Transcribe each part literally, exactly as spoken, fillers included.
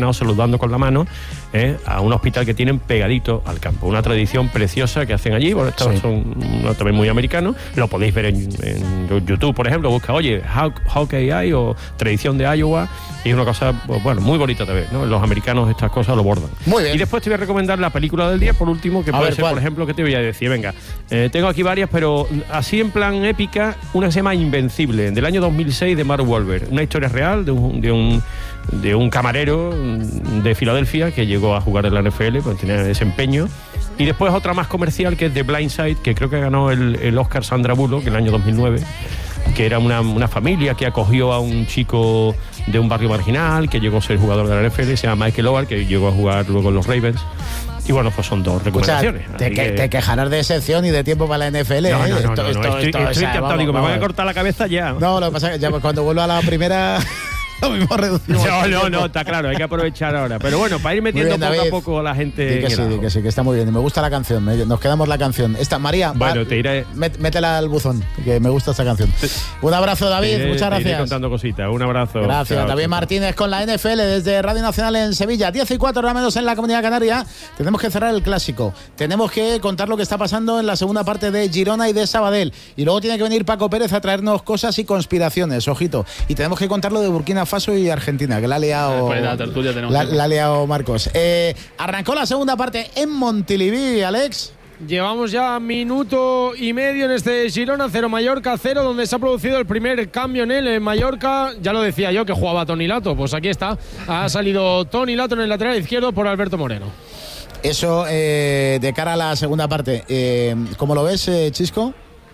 aficionados saludando con la mano eh, a un hospital que tienen pegadito al campo. Una tradición preciosa que hacen allí. Bueno, estos sí. son no, también muy americanos. Lo podéis ver en, en YouTube, por ejemplo. Busca, oye, Hawkeye Eye o tradición de Iowa. Y es una cosa, bueno, muy bonita de ver, ¿no? Los americanos estas cosas lo bordan. Muy bien. Y después te voy a recomendar la película del día, por último, que a puede ver, ser, ¿cuál? por ejemplo, que te voy a decir, venga, eh, tengo aquí varias, pero así en plan épica, una se llama Invencible, del año dos mil seis, de Mark Wahlberg. Una historia real de un, de un, de un camarero de Filadelfia que llegó a jugar en la N F L, pues tenía desempeño. Y después otra más comercial, que es The Blind Side, que creo que ganó el, el Oscar Sandra Bullock en el año dos mil nueve, que era una, una familia que acogió a un chico de un barrio marginal, que llegó a ser jugador de la N F L, se llama Michael Oher, que llegó a jugar luego en los Ravens. Y bueno, pues son dos recomendaciones. O sea, te, que, te quejarás de sección y de tiempo para la N F L. No, no, no, esto, no, no, esto, estoy, esto, estoy o sea, encantado, vamos, digo, me vamos. van a cortar la cabeza ya. No, lo que pasa es que ya cuando vuelva a la primera... Lo mismo reducimos. No, no, no, está claro, hay que aprovechar ahora. Pero bueno, para ir metiendo bien, poco a poco a la gente. Di que sí, di que sí, que está muy bien. Me gusta la canción, nos quedamos la canción. Esta, María, bueno, va, te iré. Métela al buzón, que me gusta esta canción. Un abrazo, David, iré, muchas gracias. Te iré contando cositas, un abrazo. Gracias, chao, David chao. Martínez con la N F L desde Radio Nacional en Sevilla. diez y cuatro, hora menos en la Comunidad Canaria. Tenemos que cerrar el clásico. Tenemos que contar lo que está pasando en la segunda parte de Girona y de Sabadell. Y luego tiene que venir Paco Pérez a traernos cosas y conspiraciones, ojito. Y tenemos que contar lo de Burkina Faso y Argentina, que la ha liado. La, tertulia la, la ha liado Marcos. Eh, arrancó la segunda parte en Montilivi, Alex. Llevamos ya minuto y medio en este Girona cero Mallorca cero, donde se ha producido el primer cambio en él. En Mallorca, ya lo decía yo que jugaba Toni Lato, pues aquí está. Ha salido Toni Lato en el lateral izquierdo por Alberto Moreno. Eso eh, de cara a la segunda parte. Eh, ¿Cómo lo ves, eh, Chisco?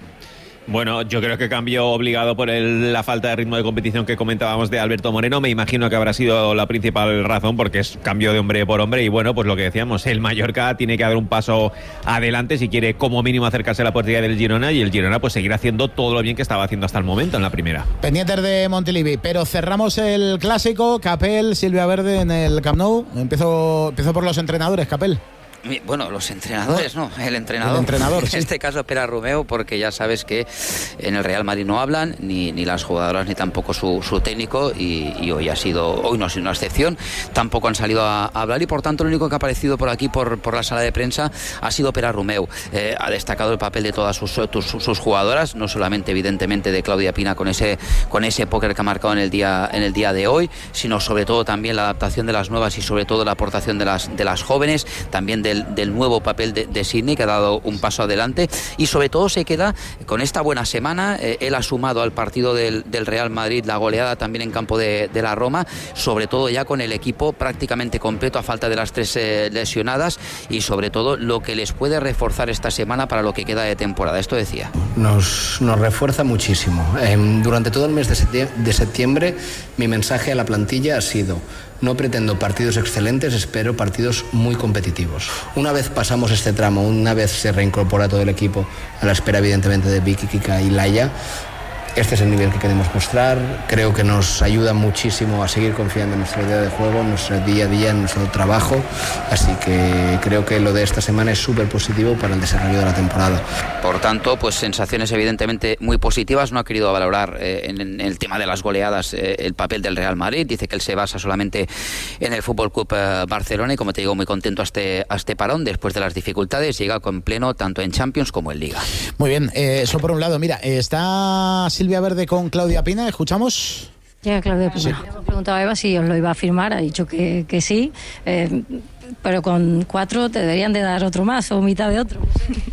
Bueno, yo creo que cambio obligado por el, la falta de ritmo de competición que comentábamos de Alberto Moreno. Me imagino que habrá sido la principal razón, porque es cambio de hombre por hombre. Y bueno, pues lo que decíamos, el Mallorca tiene que dar un paso adelante si quiere como mínimo acercarse a la portería del Girona, y el Girona pues seguir haciendo todo lo bien que estaba haciendo hasta el momento en la primera. Pendientes de Montilivi, pero cerramos el clásico. Capel, Silvia Verde en el Camp Nou. Empiezo, empiezo por los entrenadores, Capel. Bueno, los entrenadores, no, el entrenador. El entrenador, sí. En este caso, Pere Romeu, porque ya sabes que en el Real Madrid no hablan, ni, ni las jugadoras, ni tampoco su, su técnico, y, y hoy ha sido, hoy no ha sido una excepción, tampoco han salido a, a hablar, y por tanto, lo único que ha aparecido por aquí, por, por la sala de prensa, ha sido Pere Romeu. Eh, ha destacado el papel de todas sus, sus, sus jugadoras, no solamente, evidentemente, de Claudia Pina con ese, con ese póker que ha marcado en el día, en el día de hoy, sino sobre todo también la adaptación de las nuevas y sobre todo la aportación de las, de las jóvenes, también de Del, del nuevo papel de, de Sidney, que ha dado un paso adelante, y sobre todo se queda con esta buena semana. Eh, él ha sumado al partido del, del Real Madrid la goleada también en campo de, de la Roma, sobre todo ya con el equipo prácticamente completo a falta de las tres eh, lesionadas, y sobre todo lo que les puede reforzar esta semana para lo que queda de temporada. Esto decía. Nos, nos refuerza muchísimo. Eh, durante todo el mes de septiembre, de septiembre mi mensaje a la plantilla ha sido: no pretendo partidos excelentes, espero partidos muy competitivos. Una vez pasamos este tramo, una vez se reincorpora todo el equipo, a la espera evidentemente de Vicky, Kika y Laia, este es el nivel que queremos mostrar. Creo que nos ayuda muchísimo a seguir confiando en nuestra idea de juego, en nuestro día a día, en nuestro trabajo. Así que creo que lo de esta semana es súper positivo para el desarrollo de la temporada. Por tanto, pues sensaciones evidentemente muy positivas. No ha querido valorar eh, en, en el tema de las goleadas eh, el papel del Real Madrid. Dice que él se basa solamente en el F C eh, Barcelona, y como te digo, muy contento a este, a este parón. Después de las dificultades, llega con pleno tanto en Champions como en Liga. Muy bien, eh, eso por un lado. Mira, está Silvia Verde con Claudia Pina, ¿escuchamos? Llega Claudia Pina. Sí. Le hemos preguntado a Eva si os lo iba a firmar, ha dicho que, que sí, eh, pero con cuatro te deberían de dar otro más o mitad de otro.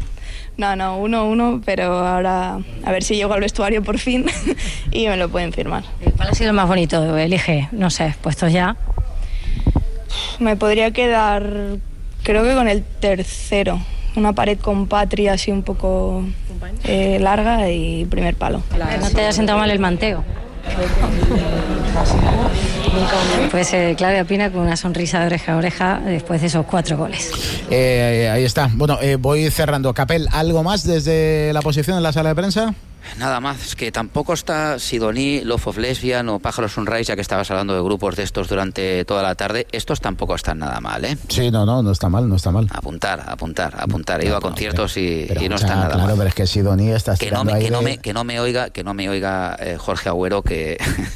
No, no, uno, uno, pero ahora a ver si llego al vestuario por fin y me lo pueden firmar. ¿Cuál ha sido el más bonito? Elige, no sé, puestos ya. Me podría quedar, creo que con el tercero. Una pared con Patria así un poco eh, larga y primer palo. No te haya sentado mal el manteo. Pues eh, Claudia Pina con una sonrisa de oreja a oreja después de esos cuatro goles. Eh, ahí está. Bueno, eh, voy cerrando. Capel, ¿algo más desde la posición en la sala de prensa? Nada más, es que tampoco está Sidoní, Love of Lesbian o Pájaro Sunrise, ya que estabas hablando de grupos de estos durante toda la tarde. Estos tampoco están nada mal, ¿eh? Sí, no, no, no está mal, no está mal. Apuntar, apuntar, apuntar. He ido no, a conciertos pero, y, pero, y no escucha, está nada claro, mal. Pero es que Sidoní está que no, me, ahí que, no de... me, que no me oiga, que no me oiga eh, Jorge Agüero, que...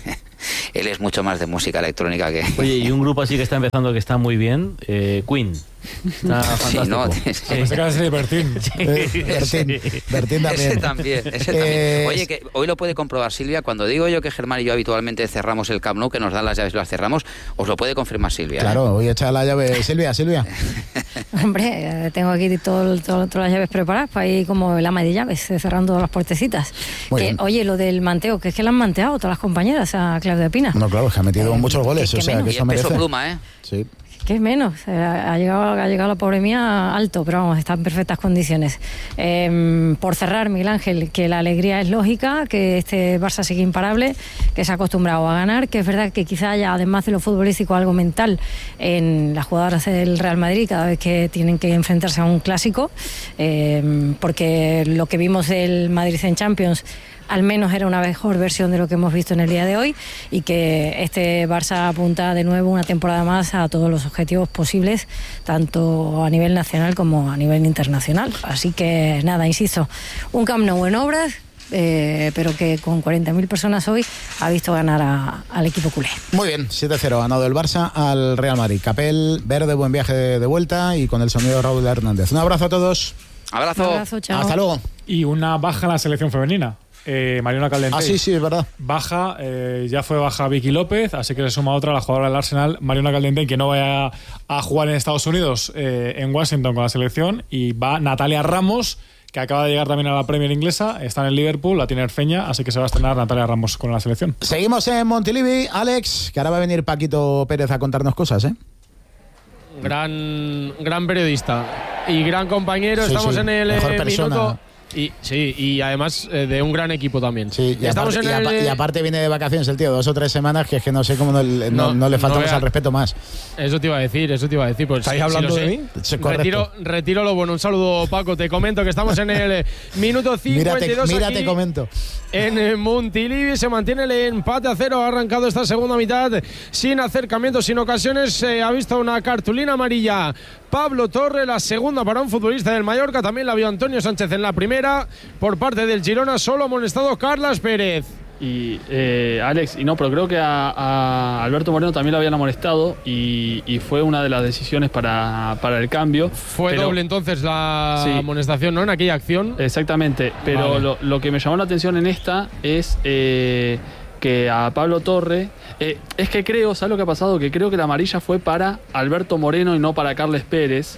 él es mucho más de música electrónica que... Oye, y un grupo así que está empezando que está muy bien, eh, Queen. Está fantástico. Sí, ¿no? Se acaba de Bertín. Sí. Eh, Bertín. Bertín también. Ese también, ese Eh, también. Oye, que hoy lo puede comprobar Silvia. Cuando digo yo que Germán y yo habitualmente cerramos el Camp Nou, que nos dan las llaves y las cerramos, os lo puede confirmar Silvia. Claro, ¿eh? voy a echar la llave. Silvia, Silvia. Hombre, eh, tengo aquí todo, todo- todas las llaves preparadas para ir como el ama de llaves, eh, cerrando las puertecitas. Muy Que, bien. oye, lo del manteo, que es que la han manteado todas las compañeras a Claudia Pina. No, claro, es que ha metido muchos goles, que o sea, menos. que Y eso el peso merece. pluma, ¿eh? Sí. ¿Qué es menos? Eh, ha, llegado, ha llegado la pobre mía alto, pero vamos, está en perfectas condiciones. Eh, por cerrar, Miguel Ángel, que la alegría es lógica, que este Barça sigue imparable, que se ha acostumbrado a ganar, que es verdad que quizá haya, además de lo futbolístico, algo mental en las jugadoras del Real Madrid cada vez que tienen que enfrentarse a un clásico, eh, porque lo que vimos del Madrid en Champions al menos era una mejor versión de lo que hemos visto en el día de hoy, y que este Barça apunta de nuevo una temporada más a todos los objetivos posibles, tanto a nivel nacional como a nivel internacional. Así que nada, insisto, un Camp Nou en obras, eh, pero que con cuarenta mil personas hoy ha visto ganar a, al equipo culé. Muy bien, siete cero, ganado el Barça al Real Madrid. Capel, verde, buen viaje de, de vuelta y con el sonido de Raúl Hernández. Un abrazo a todos. Abrazo. Un abrazo, chao. Hasta luego. Y una baja en la selección femenina. Eh, Mariona Caldentey. Ah, sí, sí, es verdad. Baja, eh, ya fue baja Vicky López, así que se suma otra, la jugadora del Arsenal, Mariona Caldentey, que no vaya a, a jugar en Estados Unidos, eh, en Washington con la selección, y va Natalia Ramos, que acaba de llegar también a la Premier inglesa, está en el Liverpool, la tiene Feña, así que se va a estrenar Natalia Ramos con la selección. Seguimos en Montilivi, Alex, que ahora va a venir Paquito Pérez a contarnos cosas, ¿eh? Gran, gran periodista y gran compañero. Sí, Estamos sí, en el mejor eh, persona. minuto. Y, sí, y además eh, de un gran equipo también. Sí, y, Estamos aparte, en y, el, apa- y aparte viene de vacaciones el tío, dos o tres semanas, que es que no sé cómo no, no, No, no le no faltamos vea. al respeto más. Eso te iba a decir, eso te iba a decir. Pues, ¿Estáis sí, hablando sí lo de sé. mí? Sí, correcto. Retiro, retiro lo bueno. Un saludo, Paco. Te comento que estamos en el eh, minuto cincuenta y dos. Mira, te aquí. comento. En eh, Montilivi se mantiene el empate a cero. Ha arrancado esta segunda mitad sin acercamientos, sin ocasiones. Se ha visto una cartulina amarilla. Pablo Torre, la segunda para un futbolista del Mallorca. También la vio Antonio Sánchez en la primera. Por parte del Girona, solo amonestado Carlas Pérez. Y eh, Alex, y no, pero creo que a, a Alberto Moreno también lo habían amonestado y, y fue una de las decisiones para, para el cambio. Fue Pero- doble entonces la Sí. amonestación, ¿no? En aquella acción. Exactamente, pero Vale. lo, lo que me llamó la atención en esta es eh, que a Pablo Torre, eh, es que creo, ¿sabes lo que ha pasado? Que creo que la amarilla fue para Alberto Moreno y no para Carles Pérez,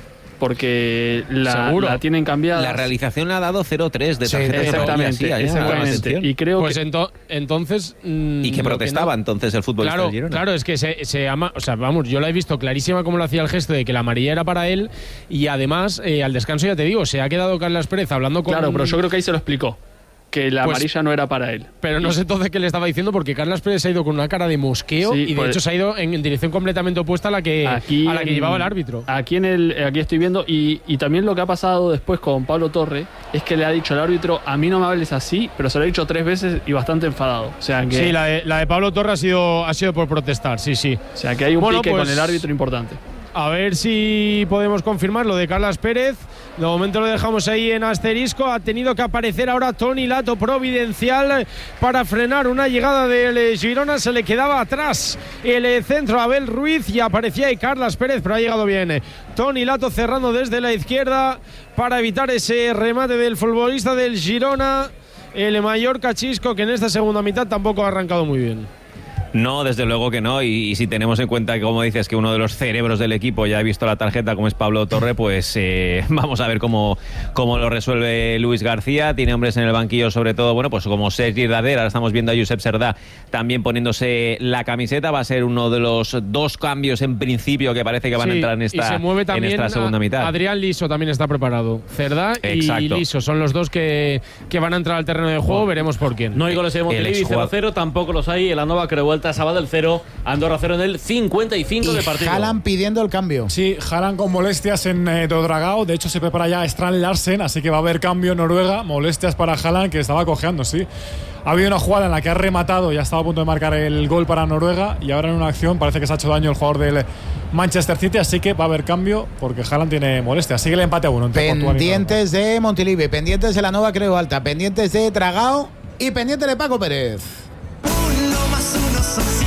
porque la, ¿Seguro? la tienen cambiada. La realización le ha dado cero tres de Sí, tarjeta de amarilla, Exactamente, sí, ha llamado la exactamente. atención. Y creo Pues que ento- entonces. mm, Y que lo protestaba no- entonces el futbolista Claro, del Girona. claro, es que se, se ama, o sea, vamos, yo la he visto clarísima como lo hacía el gesto de que la amarilla era para él, y además eh, al descanso, ya te digo, se ha quedado Carlas Pérez hablando con. Claro, pero yo creo que ahí se lo explicó, que la Pues- amarilla no era para él. Pero no sé entonces qué le estaba diciendo, porque Carlas Pérez se ha ido con una cara de mosqueo Sí, y de pues- hecho se ha ido en, en dirección completamente opuesta a la que, Aquí a la que en- llevaba el árbitro. Aquí en el, aquí estoy viendo, y, y también lo que ha pasado después con Pablo Torre es que le ha dicho al árbitro, a mí no me hables así, pero se lo ha dicho tres veces y bastante enfadado. O sea que, Sí, la de, la de Pablo Torre ha sido, ha sido por protestar, sí, sí. o sea que hay un Bueno, pique pues- con el árbitro importante. A ver si podemos confirmar lo de Carlas Pérez. De momento lo dejamos ahí en asterisco. Ha tenido que aparecer ahora Toni Lato, providencial, para frenar una llegada del eh, Girona. Se le quedaba atrás el eh, centro Abel Ruiz y aparecía ahí Carlas Pérez, pero ha llegado bien. Toni Lato cerrando desde la izquierda para evitar ese remate del futbolista del Girona. El Mallorca Chisco, que en esta segunda mitad tampoco ha arrancado muy bien. No, desde luego que no. Y, y si tenemos en cuenta que, como dices, que uno de los cerebros del equipo ya ha visto la tarjeta, como es Pablo Torre, pues eh, vamos a ver cómo, cómo lo resuelve Luis García. Tiene hombres en el banquillo, sobre todo, bueno, pues como Sergi Dader. Ahora estamos viendo a Josep Serdá también poniéndose la camiseta. Va a ser uno de los dos cambios en principio que parece que van Sí, a entrar en y esta, se mueve en también esta segunda a- mitad. Adrián Liso también está preparado. Cerdá y Exacto. Liso son los dos que, que van a entrar al terreno de juego. Veremos por quién. No hay goles en Montilivi, cero exjugador- cero, tampoco los hay en la Nova Crevuelta Sabadell cero, Andorra cero en el cincuenta y cinco Y de partido. Haaland pidiendo el cambio. Sí, Haaland con molestias en eh, Dragao. De hecho, se prepara ya Strand Larsen, así que va a haber cambio en Noruega. Molestias para Haaland, que estaba cojeando, sí. Ha habido una jugada en la que ha rematado y ha estado a punto de marcar el gol para Noruega. Y ahora en una acción parece que se ha hecho daño el jugador del Manchester City. Así que va a haber cambio porque Haaland tiene molestias. Sigue el empate a uno entre Portugal y Pendientes de Montilivi, pendientes de la Nova Creu Alta, pendientes de Dragao y pendientes de Paco Pérez. Uno más uno son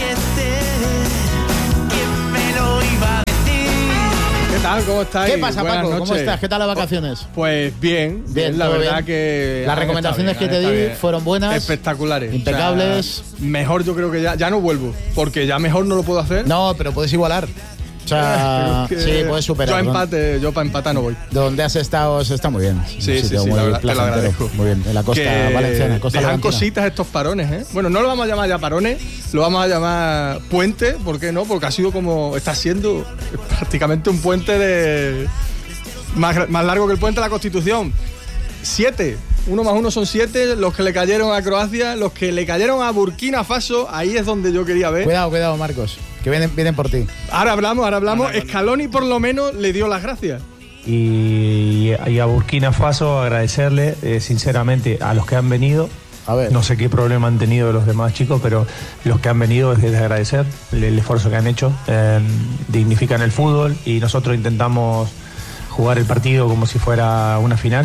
tal? ¿Cómo estáis? ¿Qué pasa, Buenas Paco? noches. ¿Cómo estás? ¿Qué tal las vacaciones? Pues bien, Bien, la todo verdad bien. que... Las han recomendaciones estado que bien, te han di estado bien. fueron buenas. Espectaculares. Impecables. O sea, mejor yo creo que ya, ya no vuelvo, porque ya mejor no lo puedo hacer. No, pero puedes igualar. O sea, Pero es que sí, puedes superar. Yo empate, yo para empatar no voy. Donde has estado está muy bien. Sí, Un sí, sitio sí, muy la verdad, te lo placentero. agradezco. Muy bien, en la costa Que valenciana, costa dejan levantina. cositas estos parones, ¿eh? Bueno, no lo vamos a llamar ya parones, lo vamos a llamar puente, ¿por qué no? Porque ha sido como, está siendo prácticamente un puente de más, más largo que el puente de la Constitución. Siete, uno más uno son siete, los que le cayeron a Croacia, los que le cayeron a Burkina Faso, ahí es donde yo quería ver. Cuidado, cuidado, Marcos, que vienen, vienen por ti. Ahora hablamos, ahora hablamos. Scaloni por lo menos le dio las gracias. Y, y a Burkina Faso agradecerle eh, sinceramente a los que han venido. A ver. No sé qué problema han tenido los demás chicos, pero los que han venido es de agradecer el, el esfuerzo que han hecho. Eh, dignifican el fútbol y nosotros intentamos jugar el partido como si fuera una final.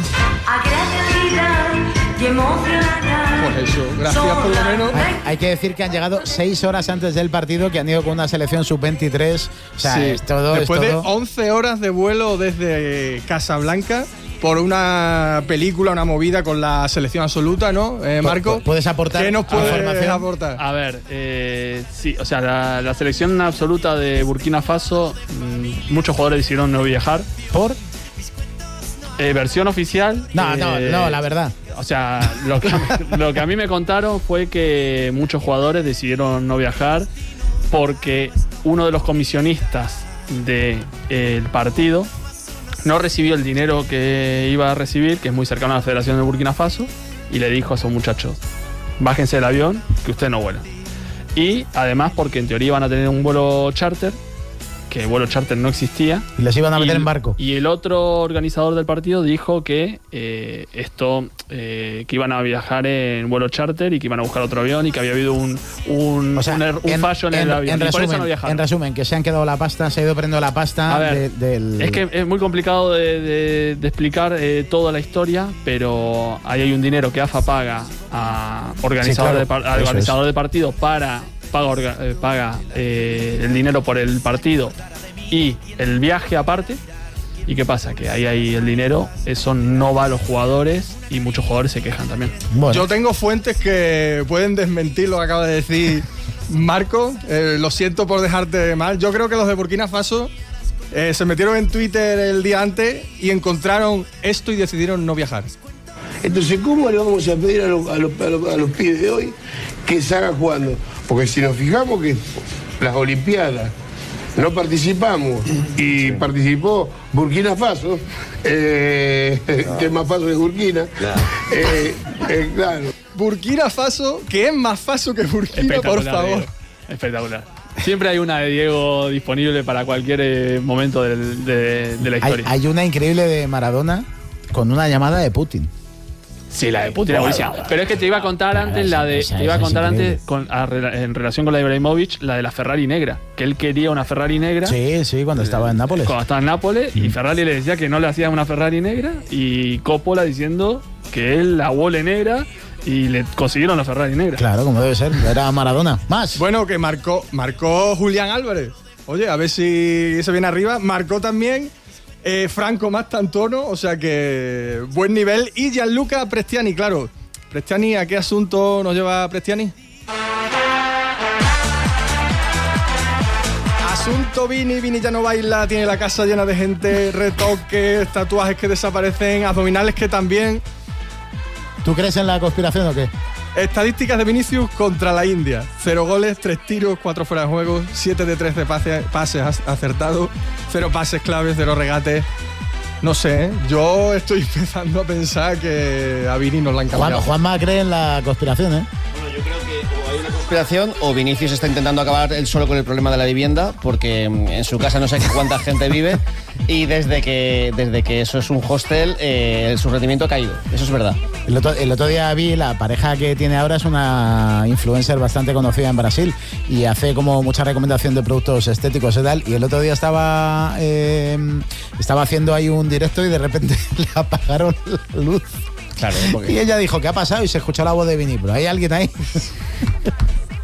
Pues eso, gracias por lo menos. Hay, hay que decir que han llegado seis horas antes del partido, que han ido con una selección sub veintitrés. O sea, Sí. es todo. Después es de todo. once horas de vuelo desde Casablanca por una película, una movida con la selección absoluta, ¿no, eh, Marco? ¿Puedes aportar ¿Qué nos puedes información? aportar? A ver, eh, sí, o sea, la, la selección absoluta de Burkina Faso, mmm, muchos jugadores decidieron no viajar. ¿Por? Eh, versión oficial. No, no, eh, no, la verdad. O sea, lo que, lo que a mí me contaron fue que muchos jugadores decidieron no viajar porque uno de los comisionistas del partido no recibió el dinero que iba a recibir, que es muy cercano a la Federación de Burkina Faso, y le dijo a esos muchachos, bájense del avión, que ustedes no vuelan. Y además porque en teoría iban a tener un vuelo charter, que el vuelo charter no existía. Y les iban a meter Y- en barco. Y el otro organizador del partido dijo que eh, esto, eh, que iban a viajar en vuelo charter y que iban a buscar otro avión y que había habido un, un, O sea, un er- un fallo en, el avión. en y por eso resumen, no viajaron. en resumen, que se han quedado la pasta, se ha ido perdiendo la pasta A ver, de- del. Es que es muy complicado de, de- de explicar eh, toda la historia, pero ahí hay un dinero que AFA paga a organizador, Sí, claro, de, par- al eso organizador es. de partido para paga, orga- eh, paga eh, el dinero por el partido y el viaje aparte. ¿Y qué pasa? Que ahí hay el dinero, eso no va a los jugadores y muchos jugadores se quejan también. Yo tengo fuentes que pueden desmentir lo que acaba de decir Marco. Eh, lo siento por dejarte mal. Yo creo que los de Burkina Faso eh, se metieron en Twitter el día antes y encontraron esto y decidieron no viajar. Entonces, ¿cómo le vamos a pedir a los, a los, a los, a los pibes de hoy que se haga jugando? Porque si nos fijamos que las Olimpiadas no participamos y participó Burkina Faso, eh, que es más Faso que Burkina, eh, eh, claro. Burkina Faso, que es más Faso que Burkina, por Espectacular, favor. Diego. Espectacular. Siempre hay una de Diego disponible para cualquier eh, momento del- de, de la Hay, historia. hay una increíble de Maradona con una llamada de Putin. Sí, la de Putin era buenísima. Pero es que te iba a contar antes la de. esa- Te iba a esa es contar increíble. antes con, a rela- en relación con la de Ibrahimovic, la de la Ferrari negra. Que él quería una Ferrari negra. Sí, sí, cuando estaba en Nápoles. Cuando estaba en Nápoles. Y Ferrari le decía que no le hacía una Ferrari negra. Y Coppola diciendo que él la vole negra. Y le consiguieron la Ferrari negra. Claro, como debe ser. Era Maradona. Más. Bueno, que marcó, marcó Julián Álvarez. Oye, a ver si se viene arriba. Marcó también eh, Franco Mastantuono, o sea que buen nivel. Y Gianluca Prestiani, claro. Prestiani, ¿a qué asunto nos lleva Prestiani? Asunto Vini, Vini ya no baila, tiene la casa llena de gente, retoques, tatuajes que desaparecen, abdominales que también. ¿Tú crees en la conspiración o qué? Estadísticas de Vinicius contra la India. Cero goles, tres tiros, cuatro fuera de juego, siete de trece pase- pases ac- acertados, cero pases claves, cero regates. No sé, ¿eh? Yo estoy empezando a pensar que a Vini nos la han Juan, cambiado. Juanma cree en la conspiración, ¿eh? Conspiración, o Vinicius está intentando acabar él solo con el problema de la vivienda, porque mm, en su casa no sé cuánta gente vive, y desde que desde que eso es un hostel, eh, su rendimiento ha caído. Eso es verdad. El otro, el otro día vi, la pareja que tiene ahora es una influencer bastante conocida en Brasil y hace como mucha recomendación de productos estéticos y tal. Y el otro día estaba, eh, estaba haciendo ahí un directo y de repente le apagaron la luz. Claro, Y ella dijo, ¿qué ha pasado? Y se escuchó la voz de Vini, pero ¿hay alguien ahí?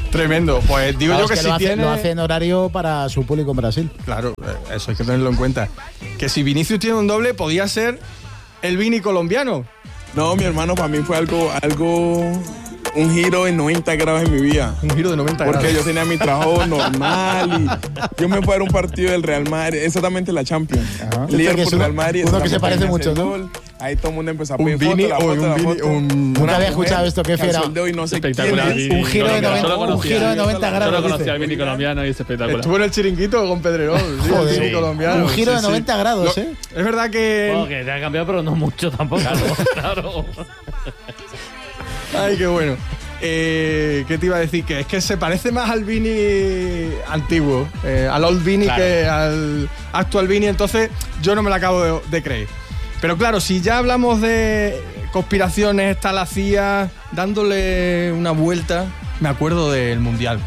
Tremendo. Pues digo Claro, yo que, es que si lo hace, tiene... lo hace en horario para su público en Brasil. Claro, eso hay que tenerlo en cuenta. Que si Vinicius tiene un doble, podía ser el Vini colombiano. No, mi hermano, para mí fue algo, algo, un giro de noventa grados en mi vida. Un giro de noventa Porque grados. yo tenía mi trabajo normal y yo me fui a ver un partido del Real Madrid, exactamente la Champions. Liverpool, Es uno- Real Madrid. uno que se parece exactamente, mucho, ¿no? gol. Ahí todo el mundo empezó a Un pedir Vini, foto, la o foto, un la Vini, foto. un- Nunca había escuchado esto, qué que al fiera. sol de hoy no sé quién Espectacular. es. Un giro de noventa, un giro de noventa grados. Yo lo dice. conocía al Vini colombiano y es espectacular. Estuvo en el chiringuito con Pedrerol, sí, Joder, el Vini sí. colombiano. Un giro Sí, de sí. noventa grados, Lo- ¿eh? Es verdad que... Bueno, que te ha cambiado, pero no mucho tampoco. Claro. Ay, qué bueno. Eh, ¿Qué te iba a decir? Que es que se parece más al Vini antiguo, eh, al Old Vini, Claro. que al actual Vini, entonces yo no me la acabo de, de creer. Pero claro, si ya hablamos de conspiraciones, está la C I A dándole una vuelta, me acuerdo del Mundial.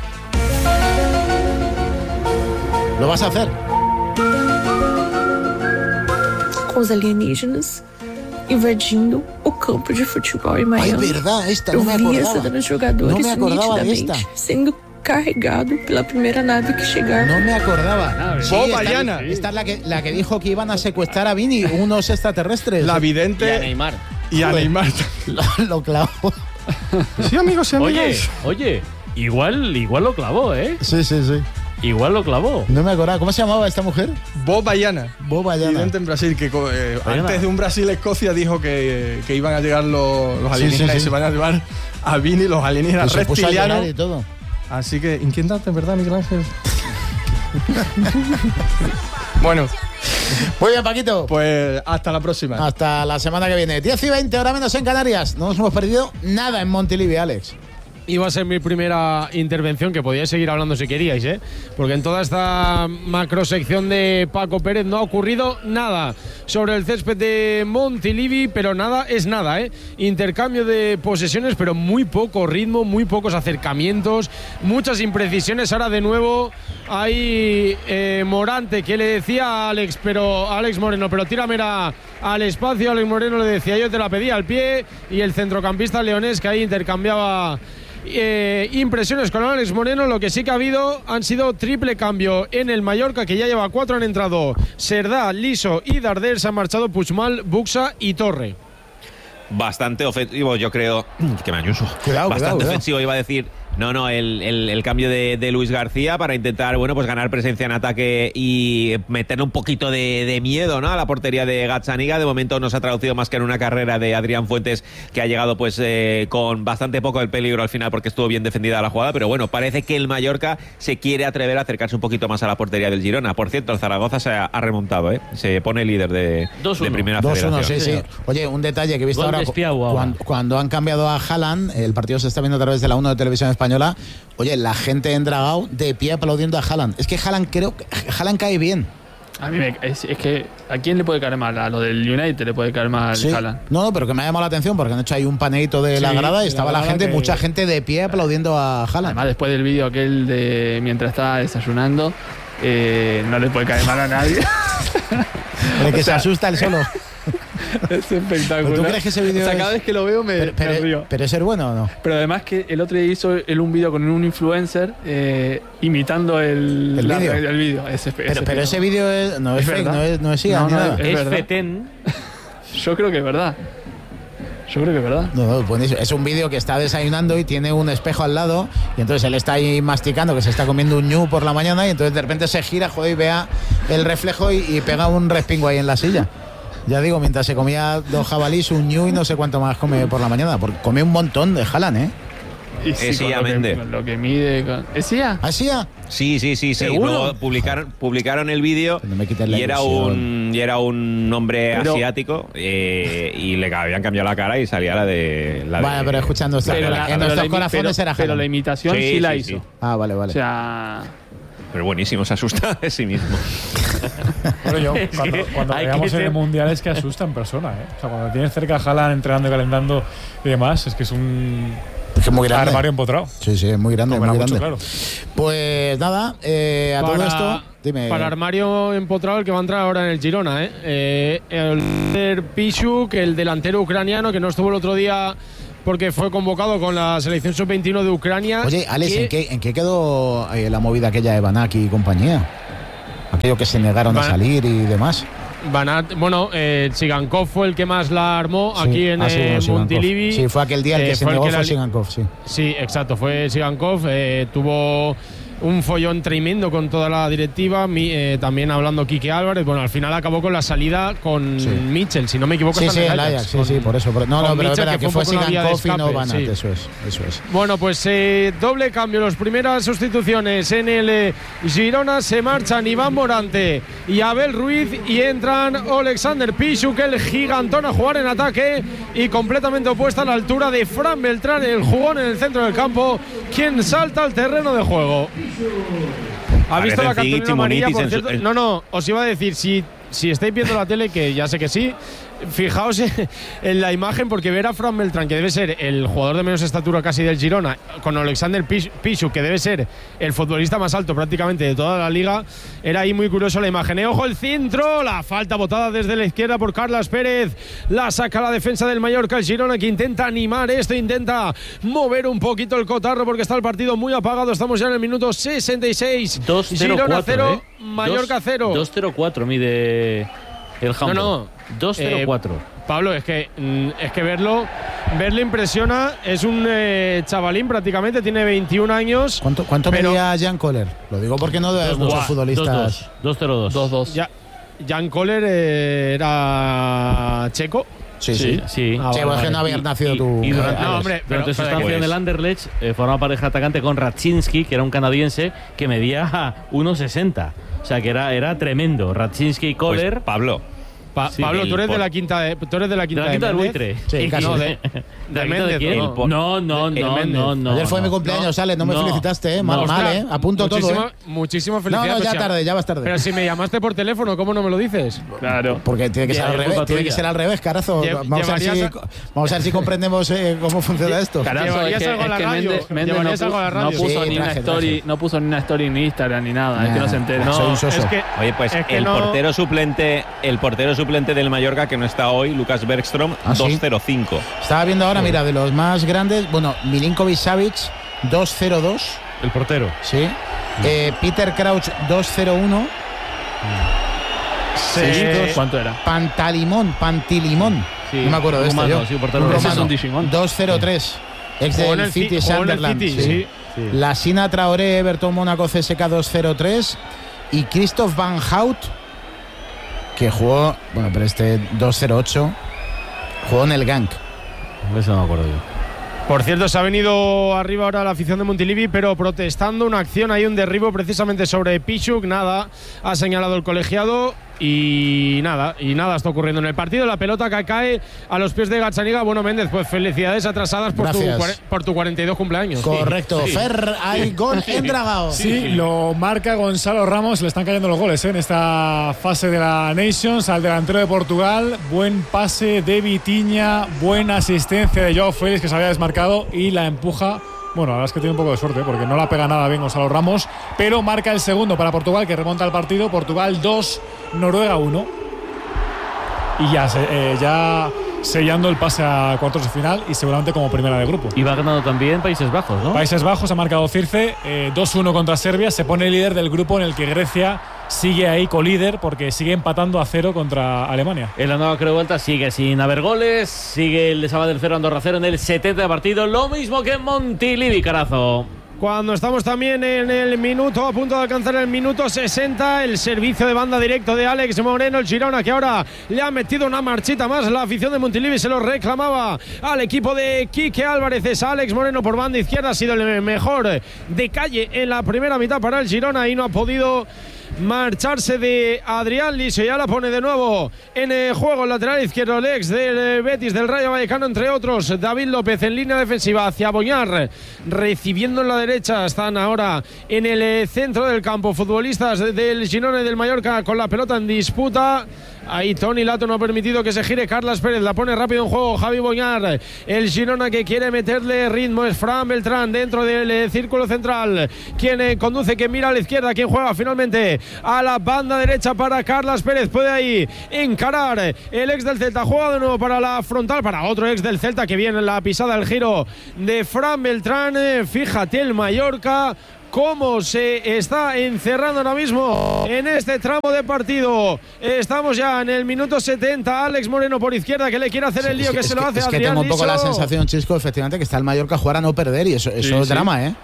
¿Lo vas a hacer? Com os alienígenas invadindo o campo de futebol em Miami. Ay, verdad, esta, Eu no me vi acordaba. essa dos jogadores No me acordaba de esta. nitidamente sendo carregado pela primeira nave que chegava. No me acordaba. Bob esta, Bayana. esta es la que, la que dijo que iban a secuestrar a Vini, unos extraterrestres. La vidente Y a Neymar. y a Joder. Neymar. Lo, lo clavó. Sí, amigos y amigas. Oye, oye, igual, igual lo clavó, ¿eh? Sí, sí, sí. Igual lo clavó. No me acordaba. ¿Cómo se llamaba esta mujer? Bob Bayana. Bob Bayana. Vidente en Brasil, que eh, Bayana. antes de un Brasil-Escocia dijo que, que iban a llegar los, los Sí, alienígenas sí, y sí. se van a llevar a Vini, los alienígenas Que se puso a llorar reptilianos. y todo. Así que, inquietante, ¿verdad, Miguel Ángel? Bueno, Muy bien, Paquito. pues hasta la próxima. Hasta la semana que viene. diez y veinte, hora menos en Canarias. No nos hemos perdido nada en Montilivi, Alex. Iba a ser mi primera intervención, que podíais seguir hablando si queríais, ¿eh? Porque en toda esta macrosección de Paco Pérez no ha ocurrido nada sobre el césped de Montilivi, pero nada es nada, ¿eh? Intercambio de posesiones, pero muy poco ritmo, muy pocos acercamientos, muchas imprecisiones. Ahora de nuevo hay eh, Morante, que le decía a Alex, pero a Alex Moreno, pero tíramela al espacio. Alex Moreno le decía, yo te la pedí al pie, y el centrocampista leonés que ahí intercambiaba Eh, impresiones con Alex Moreno. Lo que sí que ha habido han sido triple cambio en el Mallorca, que ya lleva cuatro. Han entrado Serdá, Liso y Darder. Se han marchado Puigmal, Buxa y Torre. Bastante ofensivo, yo creo. Que me ayuso. Cuidado, Bastante cuidado, cuidado. ofensivo, iba a decir. No, no, el, el- el cambio de, de Luis García para intentar, bueno, pues ganar presencia en ataque y meterle un poquito de, de miedo, ¿no?, a la portería de Gazzaniga. De momento no se ha traducido más que en una carrera de Adrián Fuentes, que ha llegado pues eh, con bastante poco el peligro al final, porque estuvo bien defendida la jugada. Pero bueno, parece que el Mallorca se quiere atrever a acercarse un poquito más a la portería del Girona. Por cierto, el Zaragoza se ha, ha remontado, ¿eh? Se pone líder de, de primera dos uno, federación. sí, sí. Oye, un detalle que he visto Gol de ahora. Espiau ahora. Cuando, cuando han cambiado a Haaland, el partido se está viendo a través de la uno de Televisión Española. Oye, la gente en Dragao de pie aplaudiendo a Haaland. Es que Haaland creo que Haaland cae bien. A mí me, es, es que ¿a quién le puede caer mal? A lo del United le puede caer mal Sí. Haaland. No, no, pero que me ha llamado la atención porque han hecho ahí un paneito de la Sí, grada y de estaba la la, grada gente, que- mucha gente de pie aplaudiendo a Haaland. Además, después del vídeo aquel de mientras estaba desayunando, eh, no le puede caer mal a nadie. El que O sea, se asusta el solo. Es espectacular. ¿Tú crees que ese vídeo O sea, es- cada vez que lo veo me, Pero, pero- me río. pero ¿es ser bueno o no? Pero además que el otro día hizo él un vídeo con un influencer eh, imitando el, ¿El la- vídeo? el vídeo. Ese- Pero, ese pero ese vídeo es- no es, fake, verdad. no es, no es I A No, ni no, nada. es verdad. Feten. Yo creo que es verdad. Yo creo que es verdad. No, no, buenísimo. Es un vídeo que está desayunando y tiene un espejo al lado y entonces él está ahí masticando que se está comiendo un ñu por la mañana y entonces de repente se gira, joder, y vea el reflejo y, y pega un respingo ahí en la silla. Ya digo, mientras se comía dos jabalís, un ñu y no sé cuánto más come por la mañana, porque come un montón de Haaland, ¿eh? Y sí, Es con I A lo que- Mende. con lo que mide. con- ¿Es I A? ¿Así ya? Sí, sí, sí, sí. ¿Seguro? Luego publicaron, publicaron el vídeo No me quites la y era ilusión. un y era un hombre Pero- asiático eh, y le habían cambiado la cara y salía la de la Vaya, de- pero escucha, en nuestra- la de en la- nuestros la imi- corazones pero- era Pero Haaland. la imitación sí, Sí, la sí, hizo. sí. Ah, vale, vale. O sea. Pero buenísimo, se asusta de sí mismo. Bueno, yo, Es cuando, que cuando hay veamos que en el ser- Mundial es que asusta en persona, ¿eh? O sea, cuando tienes cerca a Haaland entrenando y calentando y demás, es que es un Es que es muy grande. armario empotrado. Sí, sí, es muy grande, Comerá muy mucho, grande. claro. Pues nada, eh, a todo Para- esto, dime. Para armario empotrado el que va a entrar ahora en el Girona, ¿eh? Eh, el líder Pichuk, el delantero ucraniano que no estuvo el otro día porque fue convocado con la selección sub veintiuno de Ucrania. Oye, Alex, que... ¿en, qué, ¿en qué quedó eh, la movida aquella de Banaki y compañía? Aquello que se negaron Ban- a salir y demás. Banat, bueno, eh, Sigankov fue el que más la armó Sí. aquí en Ah, sí, eh, bueno, Sigankov. Montilivi. Sí, fue aquel día el que Eh, se fue negó, que fue la- Sigankov, sí. Sí, exacto, fue Sigankov. Eh, tuvo un follón tremendo con toda la directiva. Mi, eh, también hablando Quique Álvarez. Bueno, al final acabó con la salida con Sí. Mitchell, si no me equivoco. Sí, está sí, en el Ajax, Ajax, sí, con- sí, por eso. Pero, no, no, con pero es Mitchell, verdad que fue un poco una vía de Sigankov y no escape, Banat, sí. eso es, eso es. Bueno, pues eh, doble cambio. Las primeras sustituciones en el eh, Girona. Se marchan Iván Morante y Abel Ruiz y entran Alexander Piszczuk, el gigantón, a jugar en ataque y completamente opuesta a la altura de Fran Beltrán, el jugón en el centro del campo, quien salta al terreno de juego. ¿Ha visto la Parecen cartulina amarilla, Zigic y por Munitis en cierto? su- en- No, no, os iba a decir, si, si estáis viendo la tele, que ya sé que sí, fijaos en la imagen, porque ver a Fran Beltrán, que debe ser el jugador de menos estatura casi del Girona, con Alexander Pisz- Piszczuk, que debe ser el futbolista más alto prácticamente de toda la liga, era ahí muy curioso la imagen. Eh, ojo el centro, la falta botada desde la izquierda por Carlas Pérez, la saca la defensa del Mallorca, el Girona, que intenta animar esto, intenta mover un poquito el cotarro porque está el partido muy apagado. Estamos ya en el minuto sesenta y seis. dos cero Girona cuatro, cero, ¿eh? Mallorca cero. dos cero cuatro mide el Hamburg. No, no. dos cero cuatro. Eh, Pablo, es que mm, es que verlo verlo impresiona. Es un eh, chavalín prácticamente, tiene veintiún años. ¿Cuánto, cuánto pero- medía Jan Koller? Lo digo porque no de muchos futbolistas. dos cero dos. dos dos. Ya, Jan Koller eh, era checo. Sí, sí. sí. Ah, Che, vale, es que vale. no había nacido tú. Y durante, No, hombre, pero- durante su pero- estancia en el Anderlecht eh, formaba pareja atacante con Raczynski, que era un canadiense que medía uno sesenta. O sea, que era, era tremendo. Raczynski y Pues, Kohler. Pablo. Pa- Sí, Pablo, el tú eres de por- la quinta de, tú eres de la quinta, ¿De la quinta del Méndez. buitre? Sí, casi. No, de, ¿De de la quinta de Méndez, quién? ¿no? No, no, De no, Méndez. no, no. Ayer fue mi no. cumpleaños, Ale, no me No. felicitaste, ¿eh? Mal, No, mal, Ostras, ¿eh? Apunto todo, muchísima- ¿eh? Muchísimas No, felicidades. no, ya pero si- tarde, ya vas tarde. Pero si me llamaste por teléfono, ¿cómo no me lo dices? Claro. Porque tiene que ser Ya, al es revés, culpa tiene que tuya. ser al revés, carazo. Lle- Vamos a, ver si, llevarías vamos a ver si comprendemos eh, cómo funciona esto. Carazo, Llevarías es que, algo a es la que radio. Méndez, Méndez no, Llevarías algo a la puso, no radio. puso Sí, ni una traje, story, traje. no puso ni una story en Instagram ni nada, es que no se entera. Nah, soy un No, soso. es que Oye, pues es que el no- portero suplente, el portero suplente del Mallorca que no está hoy, Lucas Bergström, ¿Ah, sí? dos cero cinco. Estaba viendo ahora, mira, de los más grandes, bueno, Milinkovic Savic, dos cero dos. El portero. Sí. Eh, Peter Crouch, dos cero uno. Se- ¿Cuánto era? Pantalimón, Pantilimón. Sí, no me acuerdo de esto rumano, yo. sí, un portero Un rumano. Ese es romano. un Digimon. dos cero tres. Ex Jugó en del el City Ci- jugó en el Sunderland. City, sí. sí. La Sina Traoré, Everton Mónaco C S K dos cero tres. Y Christoph Van Hout, que jugó, bueno, pero este dos cero ocho, jugó en el Genk. Eso no me acuerdo yo. Por cierto, se ha venido arriba ahora la afición de Montilivi, pero protestando una acción, hay un derribo precisamente sobre Piszczuk, nada, ha señalado el colegiado y nada, y nada está ocurriendo en el partido. La pelota que cae a los pies de Gazzaniga. Bueno, Méndez, pues felicidades atrasadas por tu, Gracias. cuare- por tu cuarenta y dos cumpleaños. Correcto. Sí. Fer, hay gol en Dragao. Sí, lo marca Gonzalo Ramos. Le están cayendo los goles ¿eh? en esta fase de la Nations al delantero de Portugal. Buen pase de Vitinha, buena asistencia de Joao Félix, que se había desmarcado y la empuja. Bueno, la verdad es que tiene un poco de suerte, ¿eh? porque no la pega nada bien Gonzalo Ramos, pero marca el segundo para Portugal, que remonta el partido. Portugal dos, Noruega uno. Y ya, se- eh, ya sellando el pase a cuartos de final y seguramente como primera de grupo. Y va ganando también Países Bajos, ¿no? Países Bajos ha marcado Circe, eh, dos uno contra Serbia. Se pone líder del grupo en el que Grecia sigue ahí colíder porque sigue empatando a cero contra Alemania. En la nueva creo vuelta sigue sin haber goles. Sigue el de Sabadell cero, Andorra cero en el setenta de partido. Lo mismo que en Montilivi, carazo. Cuando estamos también en el minuto, a punto de alcanzar el minuto sesenta, el servicio de banda directo de Alex Moreno, el Girona, que ahora le ha metido una marchita más. La afición de Montilivi se lo reclamaba al equipo de Quique Álvarez. Es Alex Moreno por banda izquierda, ha sido el mejor de calle en la primera mitad para el Girona y no ha podido marcharse de Adrián Liso. Ya la pone de nuevo en el juego el lateral izquierdo, el ex del Betis, del Rayo Vallecano, entre otros. David López en línea defensiva hacia Boñar, recibiendo en la derecha. Están ahora en el centro del campo futbolistas del Girona y del Mallorca con la pelota en disputa. Ahí Toni Lato no ha permitido que se gire Carlas Pérez. La pone rápido en juego Javi Boñar. El Girona que quiere meterle ritmo es Fran Beltrán dentro del eh, círculo central. Quien eh, conduce, que mira a la izquierda. Quien juega finalmente a la banda derecha para Carlas Pérez. Puede ahí encarar el ex del Celta. Juega de nuevo para la frontal, para otro ex del Celta que viene en la pisada, el giro de Fran Beltrán. Eh, fíjate el Mallorca cómo se está encerrando ahora mismo en este tramo de partido. Estamos ya en el minuto setenta. Alex Moreno por izquierda, que le quiere hacer el lío, que es se que, lo hace es Adrián que tengo un poco Liso. la sensación, Chisco, efectivamente, que está el Mallorca a jugar a no perder y eso, eso Sí, es sí. drama, ¿eh?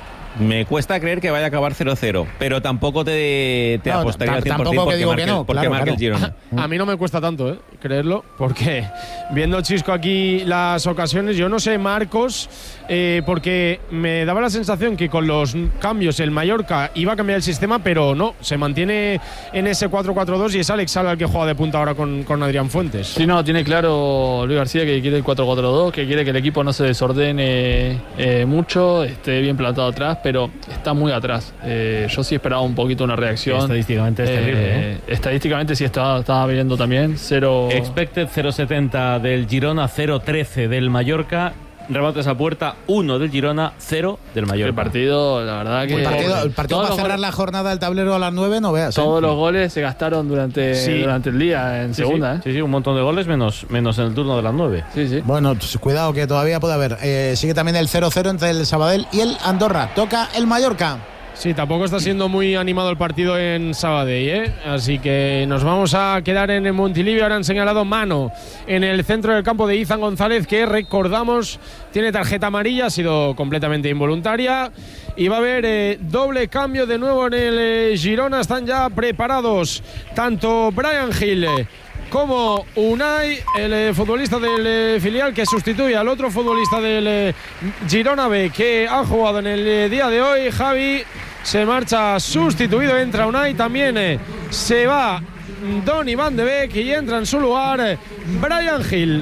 Me cuesta creer que vaya a acabar cero cero, pero tampoco te, te No, apostaría al cien por ciento tampoco que porque digo marque, que no, porque claro, marque claro. el Girona. A mí no me cuesta tanto, ¿eh? creerlo, porque viendo Chisco aquí las ocasiones, yo no sé, Marcos, eh, porque me daba la sensación que con los cambios el Mallorca iba a cambiar el sistema, pero no, se mantiene en ese cuatro cuatro dos y es Alex Sala el que juega de punta ahora con, con Adrián Fuentes. Sí, no, tiene claro Luis García que quiere el cuatro cuatro dos, que quiere que el equipo no se desordene eh, mucho, esté bien plantado atrás, pero está muy atrás. Eh, yo sí esperaba un poquito una reacción. Estadísticamente es terrible, ¿eh? Estadísticamente sí estaba, estaba viendo también. Cero. Expected cero setenta del Girona, cero trece del Mallorca. Remates a puerta, uno del Girona, cero del Mallorca. El partido, la verdad que. El partido, el partido para cerrar la jornada del tablero a las nueve, no veas. Todos ¿eh? los goles se gastaron durante, Sí. durante el día en Sí, segunda. sí, ¿eh? sí, sí, un montón de goles menos, menos en el turno de las nueve. Sí, sí. Bueno, pues, cuidado que todavía puede haber. Eh, sigue también el cero cero entre el Sabadell y el Andorra. Toca el Mallorca. Sí, tampoco está siendo muy animado el partido en Sabadell, ¿eh? Así que nos vamos a quedar en el Montilivi. Ahora han señalado mano en el centro del campo de Izan González, que recordamos tiene tarjeta amarilla, ha sido completamente involuntaria. Y va a haber eh, doble cambio de nuevo en el eh, Girona. Están ya preparados tanto Brian Hill eh, como Unai, el eh, futbolista del eh, filial, que sustituye al otro futbolista del eh, Girona B, que ha jugado en el eh, día de hoy. Javi se marcha sustituido, entra Unai, también eh, se va Donny Van de Beek y entra en su lugar eh, Brian Hill.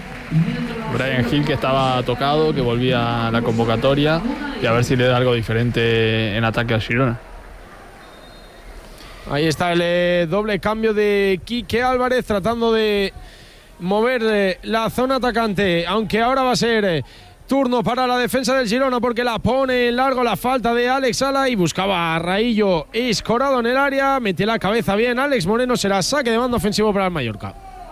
Brian Hill, que estaba tocado, que volvía a la convocatoria, y a ver si le da algo diferente en ataque al Girona. Ahí está el eh, doble cambio de Quique Álvarez, tratando de mover eh, la zona atacante, aunque ahora va a ser eh, turno para la defensa del Girona, porque la pone en largo la falta de Alex Sala y buscaba a Raillo escorado en el área, mete la cabeza bien Alex Moreno, será saque de mando ofensivo para el Mallorca.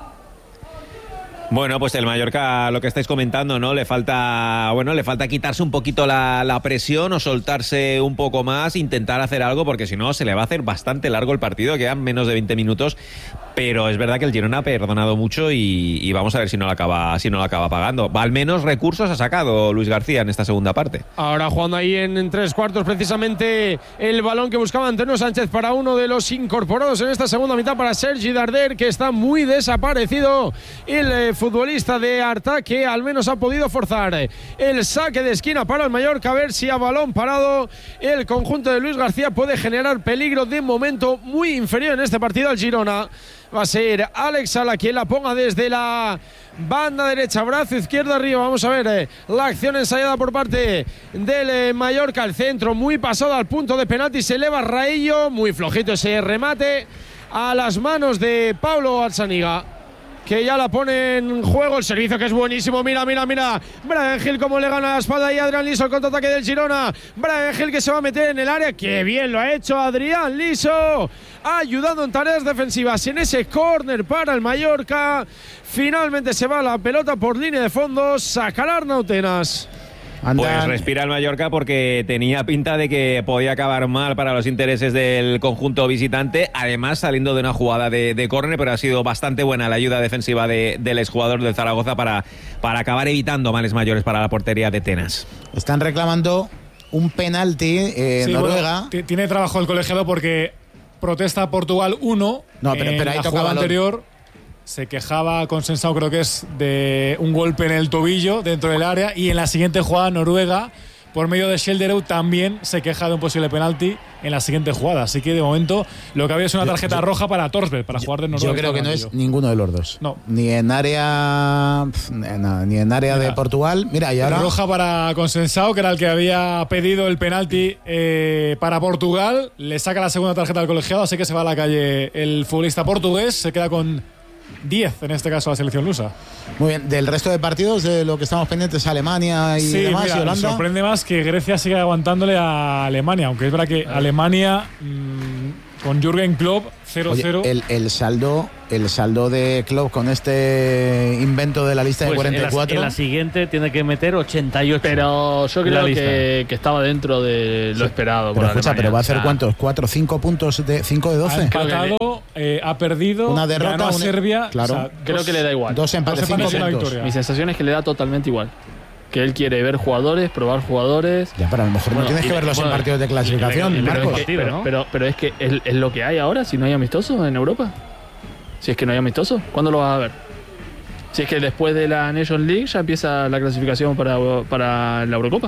Bueno, pues el Mallorca, lo que estáis comentando, ¿no? Le falta, bueno, le falta quitarse un poquito la, la presión o soltarse un poco más, intentar hacer algo, porque si no se le va a hacer bastante largo el partido, quedan menos de veinte minutos, pero es verdad que el Girona ha perdonado mucho y, y vamos a ver si no lo acaba, si no lo acaba pagando. Al menos recursos ha sacado Luis García en esta segunda parte. Ahora jugando ahí en, en tres cuartos, precisamente el balón que buscaba Antonio Sánchez para uno de los incorporados en esta segunda mitad, para Sergi Darder, que está muy desaparecido. El eh, futbolista de Arta, que al menos ha podido forzar el saque de esquina para el Mallorca, a ver si a balón parado el conjunto de Luis García puede generar peligro. De momento muy inferior en este partido al Girona. Va a ser Alex Sala quien la ponga desde la banda derecha, brazo izquierdo arriba. Vamos a ver eh, la acción ensayada por parte del eh, Mallorca. El centro muy pasado al punto de penalti, se eleva Raillo, muy flojito ese remate a las manos de Pablo Alzaniga, que ya la pone en juego. El servicio, que es buenísimo. Mira, mira, mira. Brian Hill como le gana la espalda y Adrián Liso, el contraataque del Girona. Brian Hill que se va a meter en el área. ¡Qué bien lo ha hecho Adrián Liso! Ayudando en tareas defensivas en ese córner para el Mallorca. Finalmente se va la pelota por línea de fondo. Sacará Arnautenas. Pues respira el Mallorca, porque tenía pinta de que podía acabar mal para los intereses del conjunto visitante, además saliendo de una jugada de, de córner, pero ha sido bastante buena la ayuda defensiva de, del exjugador del Zaragoza para, para acabar evitando males mayores para la portería de Tenas. Están reclamando un penalti eh, Sí, Noruega. bueno, tiene trabajo el colegiado porque protesta Portugal uno. No, pero- en pero ahí la toca jugada balón. anterior se quejaba consensado, creo que es, de un golpe en el tobillo dentro del área, y en la siguiente jugada Noruega por medio de Sheldereu, también se queja de un posible penalti en la siguiente jugada. Así que de momento lo que había es una tarjeta yo, yo, roja para Torsberg, para yo, jugar de Noruega. Yo creo que no es ninguno de los dos. No. Ni en área no, ni en área Mira, de Portugal. Mira, y ahora roja para Consensao, que era el que había pedido el penalti eh, para Portugal. Le saca la segunda tarjeta al colegiado, así que se va a la calle el futbolista portugués. Se queda con diez, en este caso, la selección lusa. Muy bien, del resto de partidos, de lo que estamos pendientes, Alemania y sí, demás, mira, y Holanda. Me sorprende más que Grecia siga aguantándole a Alemania, aunque es verdad que Alemania mmm, con Jürgen Klopp cero cero. Oye, el, el saldo el saldo de Klopp con este invento de la lista pues de cuarenta y cuatro. En la, en la siguiente tiene que meter ochenta y ocho. Pero yo creo que, que estaba dentro de lo sí. esperado. Pero por escucha, Alemania. pero va a hacer o sea, ¿cuántos? ¿cuatro, cinco puntos de cinco de doce? Ha empatado, eh, ha perdido, una derrota, ganó a una, Serbia. Claro. O sea, creo dos, que le da igual. Dos empates, dos empates cinco puntos. Mi sensación es que le da totalmente igual. Que él quiere ver jugadores, probar jugadores. Ya, pero a lo mejor bueno, no tienes que verlos bueno, en partidos de clasificación, pero, Marcos. Es que, pero, pero, pero es que es, es lo que hay ahora, si no hay amistoso en Europa. Si es que no hay amistoso, ¿cuándo lo vas a ver? Si es que después de la Nation League ya empieza la clasificación para, para la Eurocopa.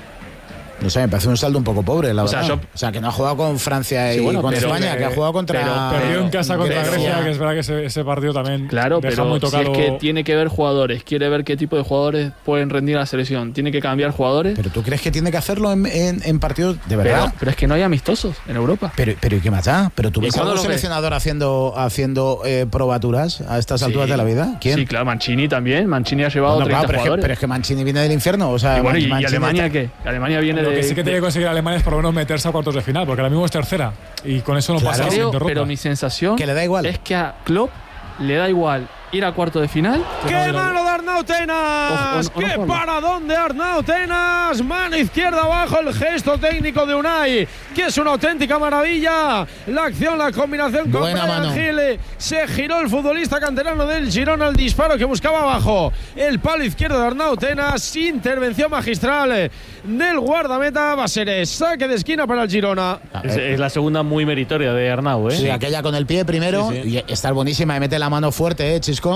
No sé, me parece un saldo un poco pobre, la o verdad. Sea, yo, o sea, que no ha jugado con Francia y sí, bueno, con pero, España, que ha jugado contra... Pero, perdió en casa contra Grecia, Grecia, que es verdad que ese, ese partido también claro, deja pero muy tocado. Si es que tiene que ver jugadores, quiere ver qué tipo de jugadores pueden rendir a la selección, tiene que cambiar jugadores. ¿Pero tú crees que tiene que hacerlo en, en, en partidos de verdad? Pero, pero es que no hay amistosos en Europa. Pero, pero ¿y qué más da? ¿Pero tú ves a un seleccionador haciendo, haciendo eh, probaturas a estas sí, alturas de la vida? ¿Quién? Sí, claro, Mancini también. Mancini ha llevado bueno, treinta claro, pero jugadores. Es que, pero es que Mancini viene del infierno. O sea, y, bueno, ¿y, ¿y Alemania está... qué? Alemania viene Lo de... que sí que tiene que conseguir Alemania es por lo menos meterse a cuartos de final, porque ahora mismo es tercera y con eso no claro, pasa la siguiente ronda. Pero mi sensación que le da igual. Es que a Klopp le da igual ir a cuarto de final. ¡Qué mano de Arnau Tenas! O, o, o, ¡Qué no, paradón de Arnau Tenas! Mano izquierda abajo, el gesto técnico de Unai, que es una auténtica maravilla. La acción, la combinación con Bryan Gil. Se giró el futbolista canterano del Girona al disparo que buscaba abajo. El palo izquierdo de Arnau Tenas. Intervención magistral del guardameta. Va a ser saque de esquina para el Girona. Es, es la segunda muy meritoria de Arnau, ¿eh? Sí, aquella con el pie primero. Sí, sí. Y está buenísima. Y mete la mano fuerte, ¿eh, Chisco?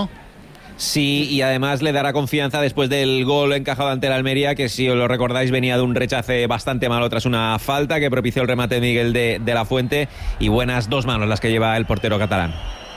Sí, y además le dará confianza después del gol encajado ante el Almería, que si os lo recordáis venía de un rechace bastante malo tras una falta que propició el remate de Miguel de, de la Fuente, y buenas dos manos las que lleva el portero catalán.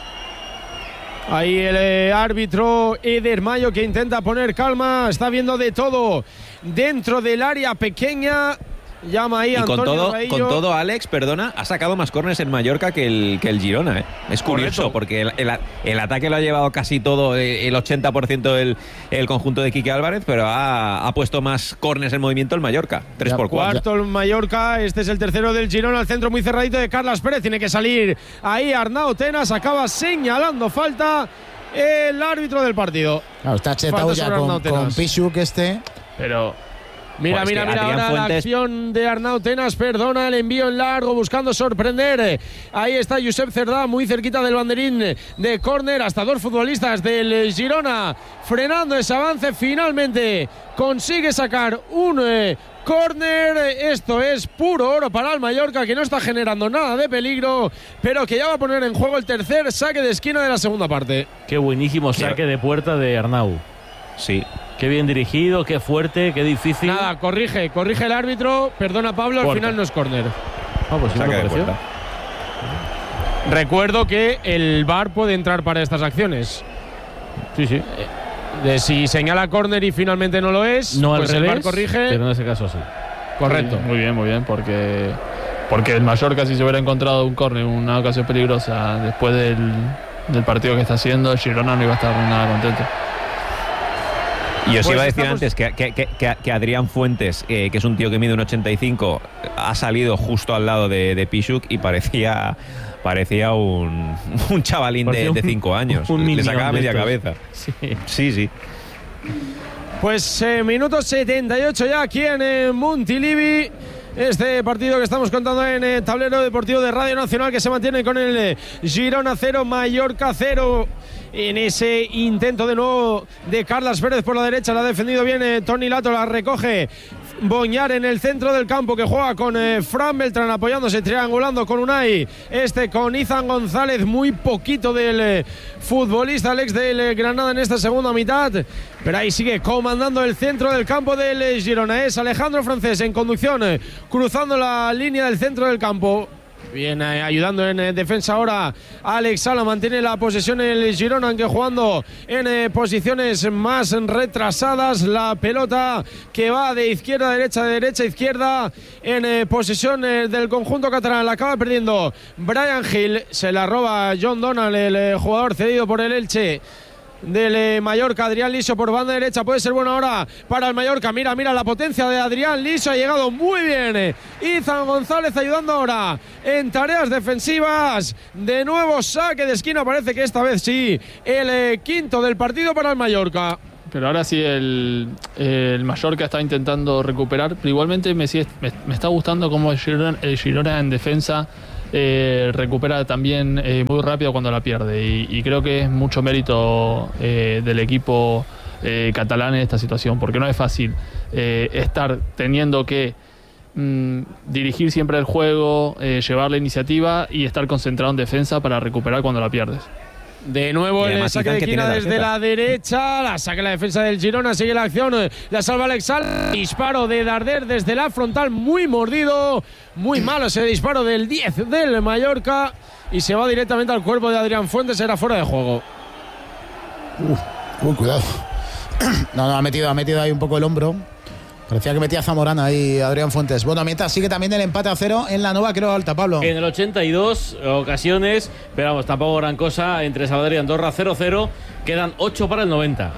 Ahí el eh, árbitro Eder Mayo, que intenta poner calma, está viendo de todo dentro del área pequeña. Llama ahí y Antonio con todo, Raillo. con todo, Alex, perdona, ha sacado más córneres en Mallorca que el, que el Girona, ¿eh? Es curioso, correcto, porque el, el, el ataque lo ha llevado casi todo, el ochenta por ciento del el conjunto de Quique Álvarez, pero ha, ha puesto más córneres en movimiento el Mallorca, tres por cuatro. Cuarto el Mallorca, este es el tercero del Girona, al centro muy cerradito de Carlas Pérez, tiene que salir ahí Arnau Tenas, acaba señalando falta el árbitro del partido. Claro, está chetado ya con, con Pichuk este. Pero... Mira, pues mira, mira, ahora Fuentes... la acción de Arnau Tenas, perdona, el envío en largo, buscando sorprender. Ahí está Josep Cerdá, muy cerquita del banderín de córner, hasta dos futbolistas del Girona, frenando ese avance, finalmente consigue sacar un eh, córner. Esto es puro oro para el Mallorca, que no está generando nada de peligro, pero que ya va a poner en juego el tercer saque de esquina de la segunda parte. Qué buenísimo saque de puerta de Arnau. Sí. Qué bien dirigido, qué fuerte, qué difícil. Nada, corrige, corrige el árbitro. Perdona, Pablo, al final no es córner. Ah, pues sí, saque me de puerta. Recuerdo que el V A R puede entrar para estas acciones. Sí, sí. De si señala córner y finalmente no lo es, no pues al el revés, V A R corrige. Pero en ese caso sí. Correcto. Muy bien, muy bien, porque porque el Mallorca, si se hubiera encontrado un córner, una ocasión peligrosa después del, del partido que está haciendo, el Girona no iba a estar nada contento. Y os pues iba a decir estamos... antes que, que, que, que Adrián Fuentes, eh, que es un tío que mide un ochenta y cinco, ha salido justo al lado de, de Pichuk y parecía parecía un, un chavalín parecía de cinco años. Un Le sacaba media estos. cabeza. Sí, sí. sí. Pues eh, minuto setenta y ocho ya aquí en eh, Montilivi. Este partido que estamos contando en el tablero deportivo de Radio Nacional, que se mantiene con el eh, Girona cero, Mallorca cero. En ese intento de nuevo de Carlas Pérez por la derecha, la ha defendido bien eh, Toni Lato, la recoge Boñar en el centro del campo, que juega con eh, Fran Beltrán apoyándose, triangulando con Unai, este con Izan González. Muy poquito del eh, futbolista Alex del eh, Granada en esta segunda mitad, pero ahí sigue comandando el centro del campo del eh, Girona. Es Alejandro Francés en conducción, eh, cruzando la línea del centro del campo. Bien, eh, ayudando en eh, defensa ahora Alex Sala, mantiene la posesión en el Girona, aunque jugando en eh, posiciones más retrasadas. La pelota que va de izquierda a derecha, de derecha a izquierda, en eh, posesión eh, del conjunto catalán. La acaba perdiendo Bryan Gil, se la roba John Donald, el eh, jugador cedido por el Elche del eh, Mallorca. Adrián Liso por banda derecha, puede ser bueno ahora para el Mallorca. Mira, mira la potencia de Adrián Liso, ha llegado muy bien Izan González ayudando ahora en tareas defensivas. De nuevo saque de esquina, parece que esta vez sí, el eh, quinto del partido para el Mallorca. Pero ahora sí el, el Mallorca está intentando recuperar, pero igualmente me, me, me está gustando cómo el Girona, el Girona en defensa Eh, recupera también eh, muy rápido cuando la pierde, y, y creo que es mucho mérito eh, del equipo eh, catalán en esta situación, porque no es fácil eh, estar teniendo que mm, dirigir siempre el juego, eh, llevar la iniciativa y estar concentrado en defensa para recuperar cuando la pierdes. De nuevo el saque de esquina desde la derecha, la saca la defensa del Girona, sigue la acción, la salva Alex Sala, disparo de Darder desde la frontal, muy mordido, muy malo ese disparo del diez del Mallorca, y se va directamente al cuerpo de Adrián Fuentes, era fuera de juego. Uh, uh, cuidado. No, no, ha metido, ha metido ahí un poco el hombro. Parecía que metía Zamorana ahí Adrián Fuentes. Bueno, mientras sigue también el empate a cero en la Nueva Creu Alta, Pablo. En el ochenta y dos ocasiones, pero vamos, tampoco gran cosa, entre Sabadell y Andorra cero cero, quedan ocho para el noventa.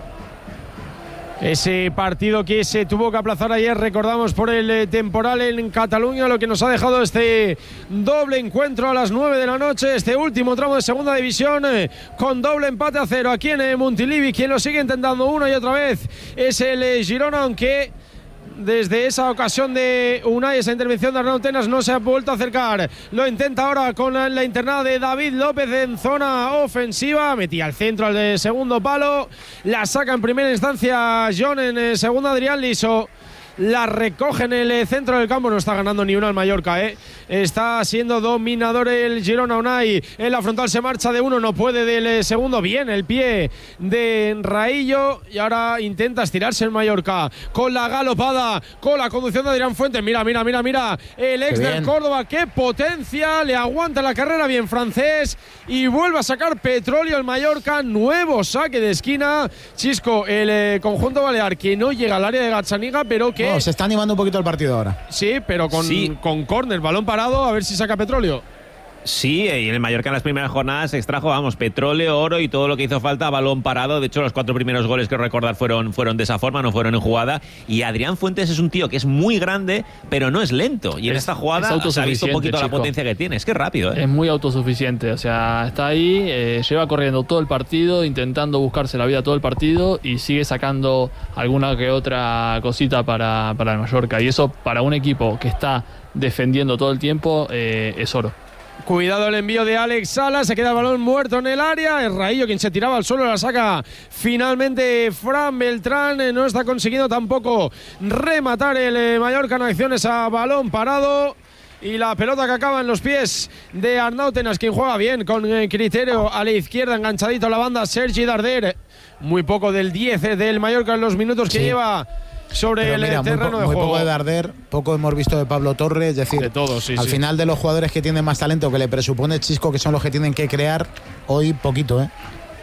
Ese partido que se tuvo que aplazar ayer, recordamos, por el eh, temporal en Cataluña, lo que nos ha dejado este doble encuentro a las nueve de la noche, este último tramo de segunda división, eh, con doble empate a cero aquí en eh, Montilivi. Quien lo sigue intentando una y otra vez es el eh, Girona, aunque desde esa ocasión de Unai, esa intervención de Arnau Tenas, no se ha vuelto a acercar. Lo intenta ahora con la, la internada de David López en zona ofensiva, metía al centro al de segundo palo, la saca en primera instancia John, en eh, segunda Adrián Liso, la recoge en el centro del campo. No está ganando ni una al Mallorca, ¿eh? Está siendo dominador el Girona. Unai en la frontal se marcha de uno, no puede del segundo. Bien el pie de Raillo, y ahora intenta estirarse el Mallorca con la galopada, con la conducción de Adrián Fuentes. Mira, mira, mira, mira el ex del Córdoba, qué potencia, le aguanta la carrera bien Francés, y vuelve a sacar petróleo el Mallorca. Nuevo saque de esquina. Chisco, el eh, conjunto balear, que no llega al área de Gazzaniga, pero que no, se está animando un poquito el partido ahora. Sí, pero con, sí. con córner, balón parado, a ver si saca petróleo. Sí, y el Mallorca en las primeras jornadas extrajo, vamos, petróleo, oro y todo lo que hizo falta a balón parado. De hecho, los cuatro primeros goles que recordar fueron, fueron de esa forma, no fueron en jugada. Y Adrián Fuentes es un tío que es muy grande, pero no es lento. Y en es, esta jugada se ha visto un poquito chico. La potencia que tiene. Es que es rápido, ¿eh? Es muy autosuficiente. O sea, está ahí, eh, lleva corriendo todo el partido, intentando buscarse la vida todo el partido, y sigue sacando alguna que otra cosita para, para el Mallorca. Y eso, para un equipo que está defendiendo todo el tiempo, eh, es oro. Cuidado el envío de Alex Sala, se queda el balón muerto en el área, es Raillo quien se tiraba al suelo, la saca finalmente Fran Beltrán, no está consiguiendo tampoco rematar el Mallorca en acciones a balón parado. Y la pelota que acaba en los pies de Arnau Tenas, quien juega bien, con criterio a la izquierda, enganchadito a la banda, Sergi Darder. Muy poco del diez del Mallorca en los minutos que sí. lleva sobre Pero el mira, terreno muy, de muy juego. Poco de Darder, poco hemos visto de Pablo Torre, es decir, de todo, sí, al sí. final de los jugadores que tienen más talento, que le presupone Chisco, que son los que tienen que crear, hoy poquito, ¿eh?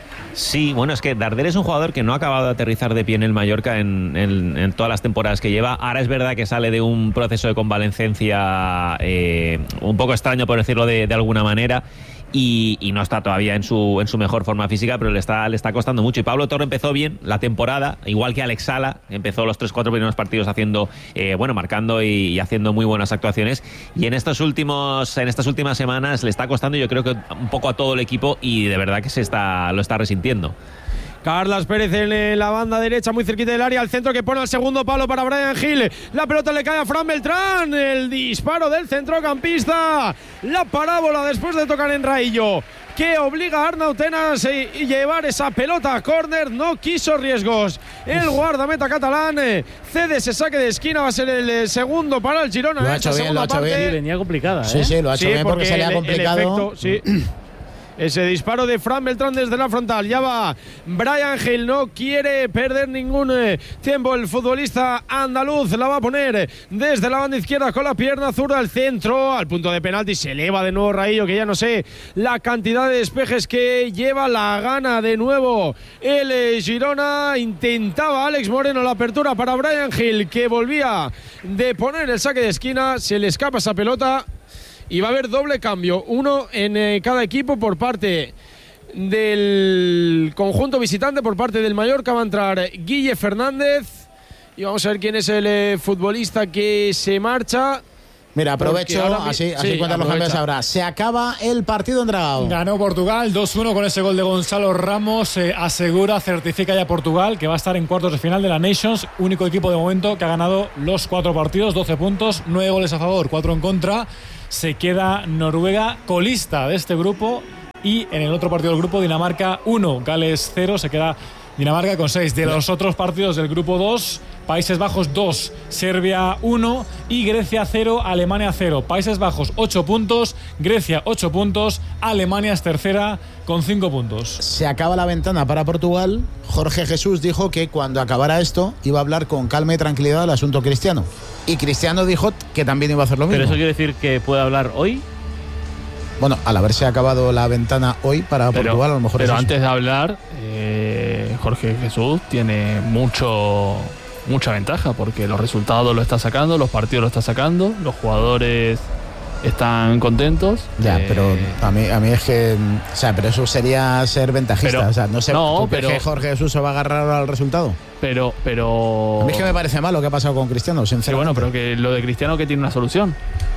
Sí, bueno, es que Darder es un jugador que no ha acabado de aterrizar de pie en el Mallorca en, en, en todas las temporadas que lleva. Ahora es verdad que sale de un proceso de convalecencia eh, un poco extraño, por decirlo de, de alguna manera. Y, y no está todavía en su en su mejor forma física, pero le está le está costando mucho. Y Pablo Torre empezó bien la temporada, igual que Alex Sala, empezó los tres cuatro primeros partidos haciendo eh, bueno, marcando y, y haciendo muy buenas actuaciones. Y en estos últimos en estas últimas semanas le está costando, yo creo que un poco a todo el equipo, y de verdad que se está lo está resintiendo. Carlas Pérez en la banda derecha, muy cerquita del área, al centro, que pone al segundo palo para Bryan Gil. La pelota le cae a Fran Beltrán. El disparo del centrocampista. La parábola después de tocar en Raillo, que obliga a Arnau Tenas a llevar esa pelota a córner. No quiso riesgos el guardameta catalán, eh, cede ese saque de esquina, va a ser el eh, segundo para el Girona. Lo ha en hecho esta bien, lo ha segunda hecho parte. bien. Venía complicada, ¿eh? Sí, sí, lo ha hecho Sí, bien porque se le ha el- el complicado. efecto, sí. Ese disparo de Fran Beltrán desde la frontal. Ya va Brian Hill. No quiere perder ningún eh, tiempo el futbolista andaluz. La va a poner desde la banda izquierda con la pierna zurda al centro. Al punto de penalti se eleva de nuevo Raillo, que ya no sé la cantidad de despejes que lleva. La gana de nuevo el eh, Girona. Intentaba Alex Moreno la apertura para Brian Hill, que volvía de poner el saque de esquina. Se le escapa esa pelota. Y va a haber doble cambio, uno en eh, cada equipo por parte del conjunto visitante. Por parte del Mallorca va a entrar Guille Fernández. Y vamos a ver quién es el eh, futbolista que se marcha. Mira, aprovecho, Porque ahora- así, así sí, cuentan los aprovecha. cambios ahora. Se acaba el partido en Dragao. Ganó Portugal dos uno con ese gol de Gonzalo Ramos. Eh, asegura, certifica ya Portugal que va a estar en cuartos de final de la Nations. Único equipo de momento que ha ganado los cuatro partidos, doce puntos, nueve goles a favor, cuatro en contra. Se queda Noruega colista de este grupo. Y en el otro partido del grupo, Dinamarca uno, Gales cero. Se queda Dinamarca con seis. De los otros partidos del grupo dos, Países Bajos dos, Serbia uno y Grecia cero, Alemania cero. Países Bajos ocho puntos, Grecia ocho puntos, Alemania es tercera con cinco puntos. Se acaba la ventana para Portugal. Jorge Jesús dijo que cuando acabara esto iba a hablar con calma y tranquilidad del asunto Cristiano. Y Cristiano dijo que también iba a hacer lo mismo. Pero eso quiere decir que puede hablar hoy. Bueno, al haberse acabado la ventana hoy para Pero, Portugal, a lo mejor pero es eso. antes de hablar, eh, Jorge Jesús tiene mucho mucha ventaja porque los resultados lo está sacando, los partidos lo está sacando, los jugadores están contentos. Ya, eh, pero a mí, a mí es que, o sea, pero eso sería ser ventajista. Pero- o sea, no sé, no, ¿tú crees pero- que Jorge Jesús se va a agarrar al resultado? Pero, pero. A mí es que me parece mal lo que ha pasado con Cristiano, Sí, sinceramente. bueno, pero que lo de Cristiano que tiene una solución.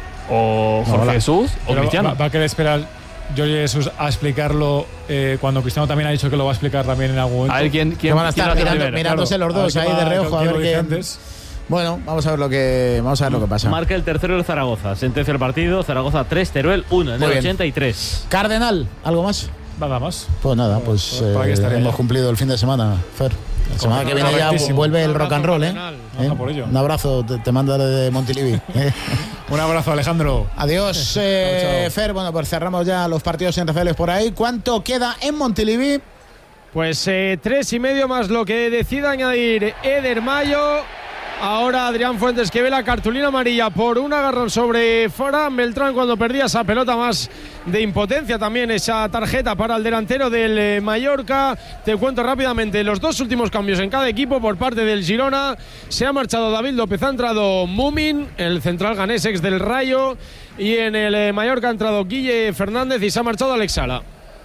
O No, Jorge la- Jesús o Pero Cristiano. Va, va a querer esperar Jorge Jesús a explicarlo eh, cuando Cristiano también ha dicho que lo va a explicar también en algún momento. A ver quién, quién Que van a quién estar lo hace mirando- primero. mirándose los dos A ver ahí qué de va- reojo, a qué ver lo dice qué. antes. Bueno, vamos a ver lo que vamos a ver lo que pasa. Marca el tercero el Zaragoza. Sentencia el partido. Zaragoza tres, Teruel uno en Muy el bien. ochenta y tres. Cardenal, ¿algo más? Nada más. Pues nada, pues pues, ¿para qué eh, estaría hemos ya? cumplido el fin de semana, Fer. La semana que viene ya Correctísimo. vuelve el Un rock and abrazo, roll, ¿eh? Cardenal. ¿Eh? Anda por ello. Un abrazo, te, te manda de Montilivi. ¿eh? Un abrazo, Alejandro. Adiós, eh, Chao, chao. Fer. Bueno, pues cerramos ya los partidos N F L por ahí. ¿Cuánto queda en Montilivi? Pues eh, tres y medio más lo que decida añadir Eder Mayo. Ahora Adrián Fuentes, que ve la cartulina amarilla por un agarrón sobre Fran Beltrán cuando perdía esa pelota, más de impotencia también esa tarjeta para el delantero del eh, Mallorca. Te cuento rápidamente los dos últimos cambios en cada equipo. Por parte del Girona se ha marchado David López, ha entrado Mumin, el central ganés ex del Rayo, y en el eh, Mallorca ha entrado Guille Fernández y se ha marchado Alex Sala.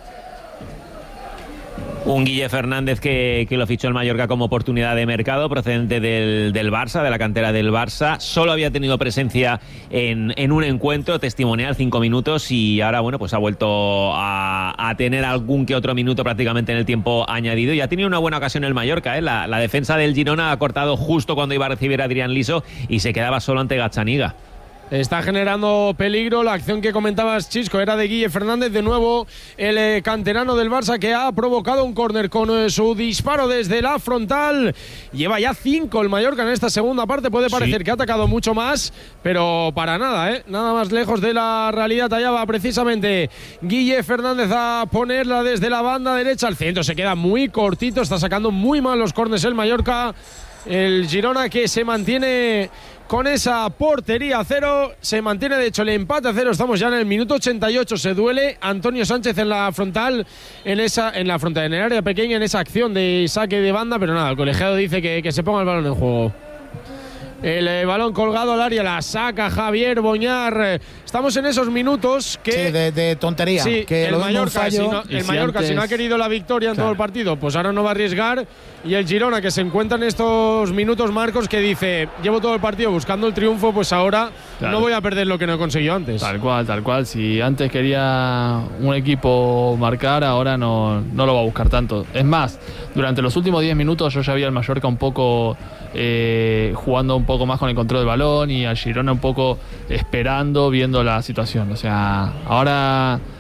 Un Guille Fernández que, que lo fichó el Mallorca como oportunidad de mercado procedente del, del Barça, de la cantera del Barça. Solo había tenido presencia en, en un encuentro testimonial, cinco minutos, y ahora bueno, pues ha vuelto a, a tener algún que otro minuto prácticamente en el tiempo añadido, y ha tenido una buena ocasión el Mallorca, ¿eh? La, la defensa del Girona ha cortado justo cuando iba a recibir a Adrián Liso y se quedaba solo ante Gazzaniga. Está generando peligro. La acción que comentabas, Chisco, era de Guille Fernández. De nuevo, el eh, canterano del Barça, que ha provocado un córner con eh, su disparo desde la frontal. Lleva ya cinco el Mallorca en esta segunda parte. Puede parecer Sí. que ha atacado mucho más, pero para nada, ¿eh? Nada más lejos de la realidad. Allá va precisamente Guille Fernández a ponerla desde la banda derecha al centro. Se queda muy cortito. Está sacando muy mal los córners el Mallorca. El Girona, que se mantiene con esa portería a cero, se mantiene de hecho el empate a cero. Estamos ya en el minuto ochenta y ocho. Se duele Antonio Sánchez en la frontal, en esa en la frontal, en el área pequeña, en esa acción de saque de banda, pero nada, el colegiado dice que, que se ponga el balón en juego. El eh, balón colgado al área, la saca Javier Boñar. Estamos en esos minutos que... Sí, de, de tontería. Sí, que el lo mismo un Mallorca, fallo. si no, el si Mallorca si no ha antes- querido la victoria en Claro. todo el partido, pues ahora no va a arriesgar. Y el Girona, que se encuentra en estos minutos, Marcos, que dice, llevo todo el partido buscando el triunfo, pues ahora Claro. no voy a perder lo que no he conseguido antes. Tal cual, tal cual. Si antes quería un equipo marcar, ahora no, no lo va a buscar tanto. Es más, durante los últimos diez minutos yo ya vi al Mallorca un poco eh, jugando un poco más con el control del balón y al Girona un poco esperando, viendo la situación. O sea, ahora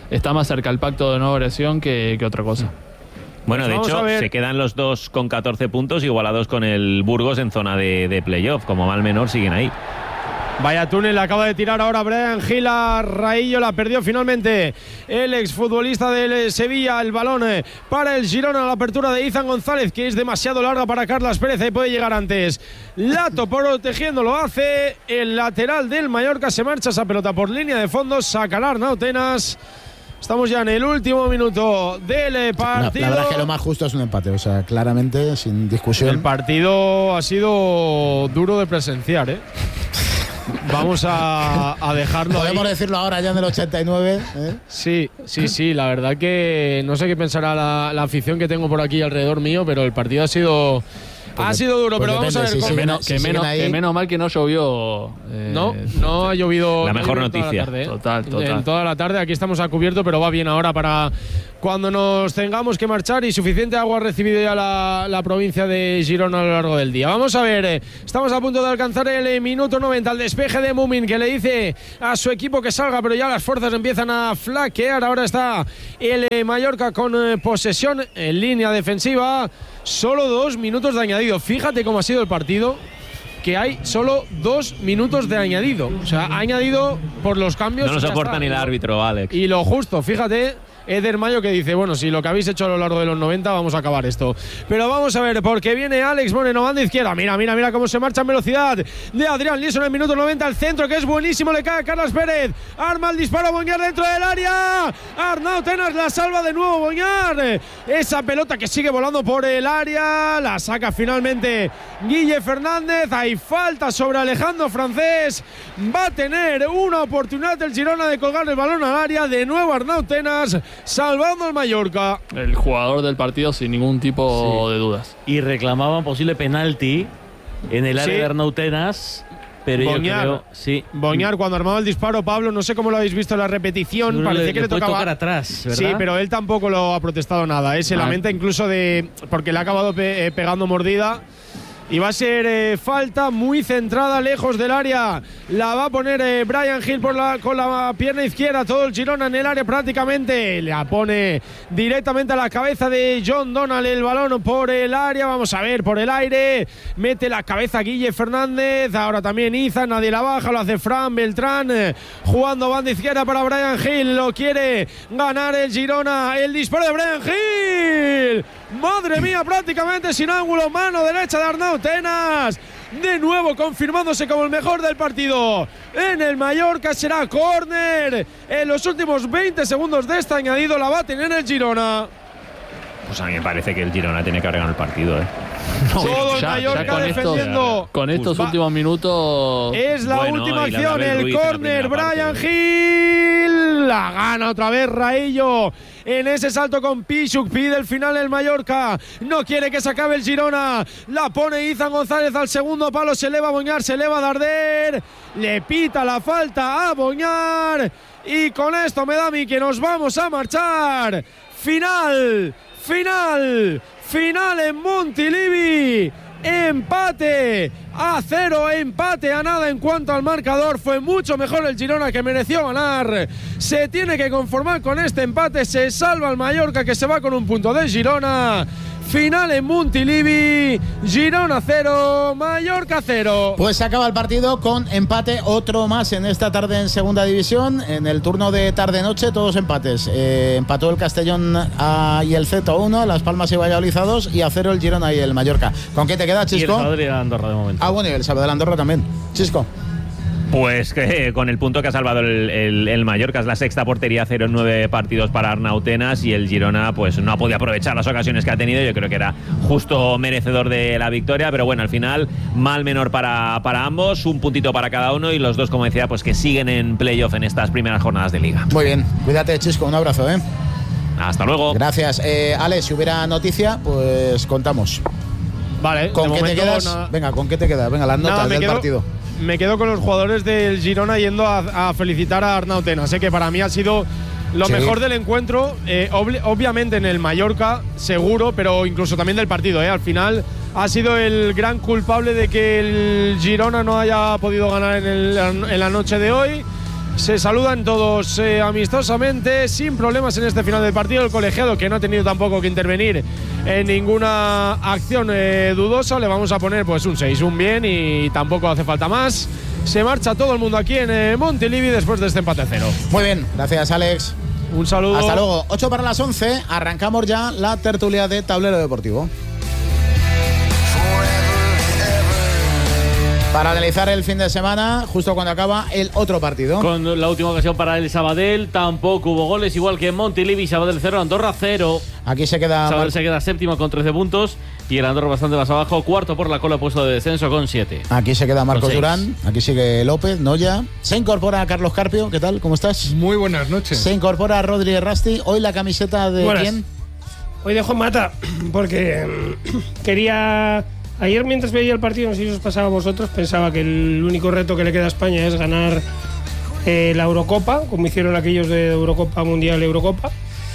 está más cerca el pacto de no agresión que, que otra cosa. Bueno, Pues de vamos a hecho, ver. se quedan los dos con catorce puntos, igualados con el Burgos en zona de, de playoff. Como mal menor, siguen ahí. Vaya túnel, acaba de tirar ahora Brian Gil a Raillo, la perdió finalmente el exfutbolista del Sevilla, el balón eh, para el Girona, la apertura de Izan González, que es demasiado larga para Carlas Pérez y puede llegar antes. Lato protegiendo lo hace, el lateral del Mallorca se marcha esa pelota por línea de fondo, sacará Arnautenas. Estamos ya en el último minuto del eh, La, partido. la verdad es que lo más justo es un empate, o sea, claramente, sin discusión. El partido ha sido duro de presenciar, ¿eh? Vamos a, a dejarlo Podemos ahí. decirlo ahora ya en el ochenta y nueve. ¿eh? Sí, sí, sí, la verdad que no sé qué pensará la, la afición que tengo por aquí alrededor mío, pero el partido ha sido ha sido duro, pues pero vamos a ver depende, cómo- si Que, siguen- menos, si que, siguen menos, ahí- que menos mal que no llovió. eh, No, no ha llovido. La no ha mejor llovido toda noticia. la tarde, ¿eh? Total, total. En toda la tarde aquí estamos a cubierto, pero va bien ahora para cuando nos tengamos que marchar y suficiente agua ha recibido ya la, la provincia de Girona a lo largo del día. Vamos a ver, eh, estamos a punto de alcanzar el eh, minuto noventa, el despeje de Mumin que le dice a su equipo que salga, pero ya las fuerzas empiezan a flaquear. Ahora está el eh, Mallorca con eh, posesión en línea defensiva. Solo dos minutos de añadido. Fíjate cómo ha sido el partido, que hay solo dos minutos de añadido. O sea, ha añadido por los cambios. No nos ya soporta está. ni el árbitro, Alex. Y lo justo, fíjate, Eder Mayo que dice, bueno, si lo que habéis hecho a lo largo de los noventa, vamos a acabar esto. Pero vamos a ver, porque viene Alex Moreno, banda izquierda. Mira, mira, mira cómo se marcha en velocidad de Adrián Liso en el minuto noventa. El centro, que es buenísimo, le cae a Carlos Pérez. Arma el disparo, Boñar dentro del área. Arnautenas la salva de nuevo, Boñar. Esa pelota que sigue volando por el área. La saca finalmente Guille Fernández. Hay falta sobre Alejandro Francés. Va a tener una oportunidad el Girona de colgar el balón al área. De nuevo Arnautenas salvando al Mallorca. El jugador del partido sin ningún tipo Sí. de dudas. Y reclamaban posible penalti en el área Sí. de Arnautenas, pero Boñar, yo creo, sí. Boñar cuando armaba el disparo, Pablo, no sé cómo lo habéis visto en la repetición, Seguro parecía le- que le le puede tocaba tocar atrás, ¿verdad? Sí, pero él tampoco lo ha protestado nada, ¿eh? Se Ah. lamenta incluso de porque le ha acabado pe- eh, pegando mordida. Y va a ser eh, falta muy centrada, lejos del área. La va a poner eh, Brian Hill por la, con la pierna izquierda. Todo el Girona en el área prácticamente. La pone directamente a la cabeza de John Donald. El balón por el área. Vamos a ver, por el aire. Mete la cabeza Guille Fernández. Ahora también Iza. Nadie la baja. Lo hace Fran Beltrán. eh, Jugando banda izquierda para Brian Hill. Lo quiere ganar el Girona. El disparo de Brian Hill. Madre mía, prácticamente sin ángulo. Mano derecha de Arnautenas. De nuevo confirmándose como el mejor del partido. En el Mallorca será córner. En los últimos veinte segundos de este añadido la va a tener el Girona. Pues a mí me parece que el Girona tiene que haber ganado el partido, ¿eh? Todo el Ya- Mallorca ya con defendiendo. estos, con estos Va- últimos minutos. Es la Bueno, última y la acción, David el Ruiz en la córner, primera Brian parte. Gil. La gana otra vez Raillo. En ese salto con Pichuk, pide el final el Mallorca. No quiere que se acabe el Girona. La pone Izan González al segundo palo. Se eleva a Boñar, se eleva a Darder. Le pita la falta a Boñar. Y con esto me da a mí que nos vamos a marchar. Final, final, final en Montilivi. Empate a cero, empate a nada en cuanto al marcador. Fue mucho mejor el Girona, que mereció ganar. Se tiene que conformar con este empate. Se salva el Mallorca, que se va con un punto de Girona. Final en Montilivi. Girona cero, Mallorca cero. Pues se acaba el partido con empate, otro más en esta tarde en segunda división. En el turno de tarde-noche, todos empates. Eh, empató el Castellón a, y el Z uno, Las Palmas y Valladolid a dos, y a cero el Girona y el Mallorca. ¿Con qué te queda, Y el Chisco? Sabadell y el Andorra de momento. Ah, bueno, y el Sábado de Andorra también. Chisco. Pues que con el punto que ha salvado el, el, el Mallorca, es la sexta portería, cero en nueve partidos para Arnautenas, y el Girona pues no ha podido aprovechar las ocasiones que ha tenido. Yo creo que era justo merecedor de la victoria, pero bueno, al final mal menor para, para ambos, un puntito para cada uno, y los dos, como decía, pues que siguen en playoff en estas primeras jornadas de liga. Muy bien, cuídate, Chisco, un abrazo, ¿eh? Hasta luego. Gracias. Eh, Alex, si hubiera noticia, pues contamos. Vale, ¿Con de qué te momento, quedas? nada. Venga, ¿con qué te quedas? Venga, las notas Nada, me del quedo- partido. Me quedo con los jugadores del Girona yendo a, a felicitar a Arnautenas. Sé que para mí ha sido lo Sí. mejor del encuentro, eh, obli- obviamente en el Mallorca, seguro, pero incluso también del partido. Eh. Al final ha sido el gran culpable de que el Girona no haya podido ganar en, el- en la noche de hoy. Se saludan todos eh, amistosamente, sin problemas en este final del partido. El colegiado, que no ha tenido tampoco que intervenir en ninguna acción eh, dudosa, le vamos a poner pues un seis, un bien, y tampoco hace falta más. Se marcha todo el mundo aquí en eh, Montilivi después de este empate a cero. Muy bien, gracias Alex. Un saludo. Hasta luego. ocho para las once, arrancamos ya la tertulia de Tablero Deportivo. Para analizar el fin de semana, justo cuando acaba el otro partido. Con la última ocasión para el Sabadell, tampoco hubo goles, igual que en Montilivi. Sabadell cero, Andorra cero. Aquí se queda... Sabadell se queda séptimo con trece puntos y el Andorra bastante más abajo, cuarto por la cola, puesto de descenso con siete. Aquí se queda Marcos Durán, aquí sigue López, Noya. Se incorpora Carlos Carpio, ¿qué tal? ¿Cómo estás? Muy buenas noches. Se incorpora Rodri Rasti. Hoy la camiseta de Buenas. ¿quién? Hoy de Juan Mata, porque quería... Ayer, mientras veía el partido, no sé si os pasaba a vosotros, pensaba que el único reto que le queda a España es ganar eh, la Eurocopa, como hicieron aquellos de Eurocopa Mundial, Eurocopa.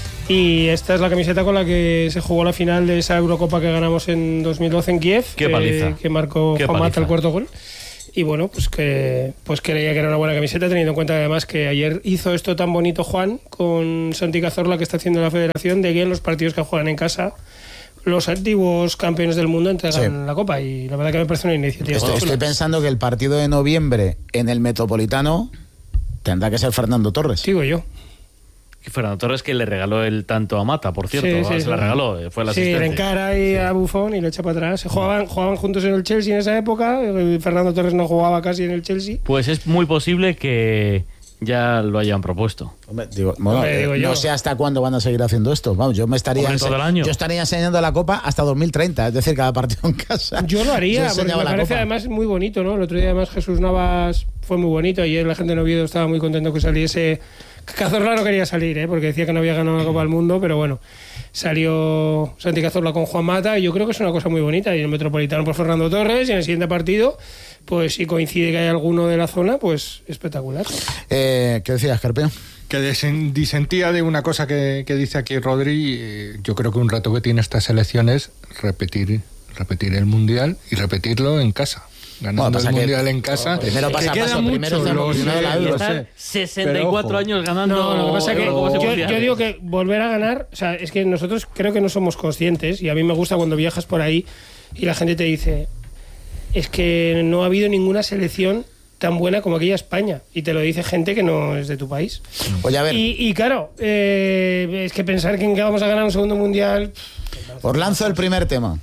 Y esta es la camiseta con la que se jugó la final de esa Eurocopa que ganamos en dos mil doce en Kiev. Qué paliza. Que, que marcó Qué Juan Mata paliza. el cuarto gol. Y bueno, pues que pues creía que era una buena camiseta, teniendo en cuenta además que ayer hizo esto tan bonito Juan con Santi Cazorla, que está haciendo la federación, de que en los partidos que juegan en casa los antiguos campeones del mundo entregan Sí. la copa, y la verdad que me parece una iniciativa. Estoy, estoy pensando que el partido de noviembre en el Metropolitano tendrá que ser Fernando Torres. Digo yo. Y Fernando Torres, que le regaló el tanto a Mata, por cierto. Sí, ¿no? sí, se sí. la regaló, eh, fue el Sí, asistente. le encara ahí a Buffon y lo echa para atrás. Se jugaban, jugaban juntos en el Chelsea en esa época. eh, Fernando Torres no jugaba casi en el Chelsea. Pues es muy posible que ya lo hayan propuesto. Hombre, digo, bueno, Hombre, eh, digo yo. no sé hasta cuándo van a seguir haciendo esto. Vamos, yo me estaría Hombre, todo el año. yo estaría enseñando la copa hasta dos mil treinta, es decir, cada partido en casa. Yo lo haría, Yo porque enseñaba me la parece copa. además muy bonito, ¿no? El otro día además Jesús Navas fue muy bonito. Ayer la gente de Oviedo estaba muy contento que saliese. Cazorla no quería salir, ¿eh? Porque decía que no había ganado la Copa del Mundo, pero bueno, salió Santi Cazorla con Juan Mata y yo creo que es una cosa muy bonita. Y el Metropolitano por Fernando Torres, y en el siguiente partido, pues si coincide que hay alguno de la zona, pues espectacular. Eh, ¿Qué decías, Carpio? Que desen- disentía de una cosa que, que dice aquí Rodri. eh, yo creo que un reto que tiene esta selección es repetir, repetir el Mundial y repetirlo en casa. Ganando Bueno, pasa el que- Mundial en casa. Primero pasa que a queda paso, mucho, primero es la- lo primero sé, la Euro. lo Están sé. sesenta y cuatro Pero, ojo. años ganando. No, lo que pasa es que Eurocopas y yo, mundiales. yo digo que volver a ganar, o sea, es que nosotros creo que no somos conscientes, y a mí me gusta cuando viajas por ahí y la gente te dice, es que no ha habido ninguna selección tan buena como aquella España, y te lo dice gente que no es de tu país. Oye, a ver, Y, y claro, eh, es que pensar que en que vamos a ganar un segundo mundial. os lanzo el primer tema.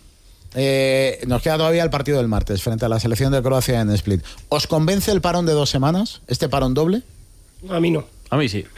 Eh, nos queda todavía el partido del martes frente a la selección de Croacia en Split. ¿Os convence el parón de dos semanas? ¿Este parón doble? A mí no. A mí sí.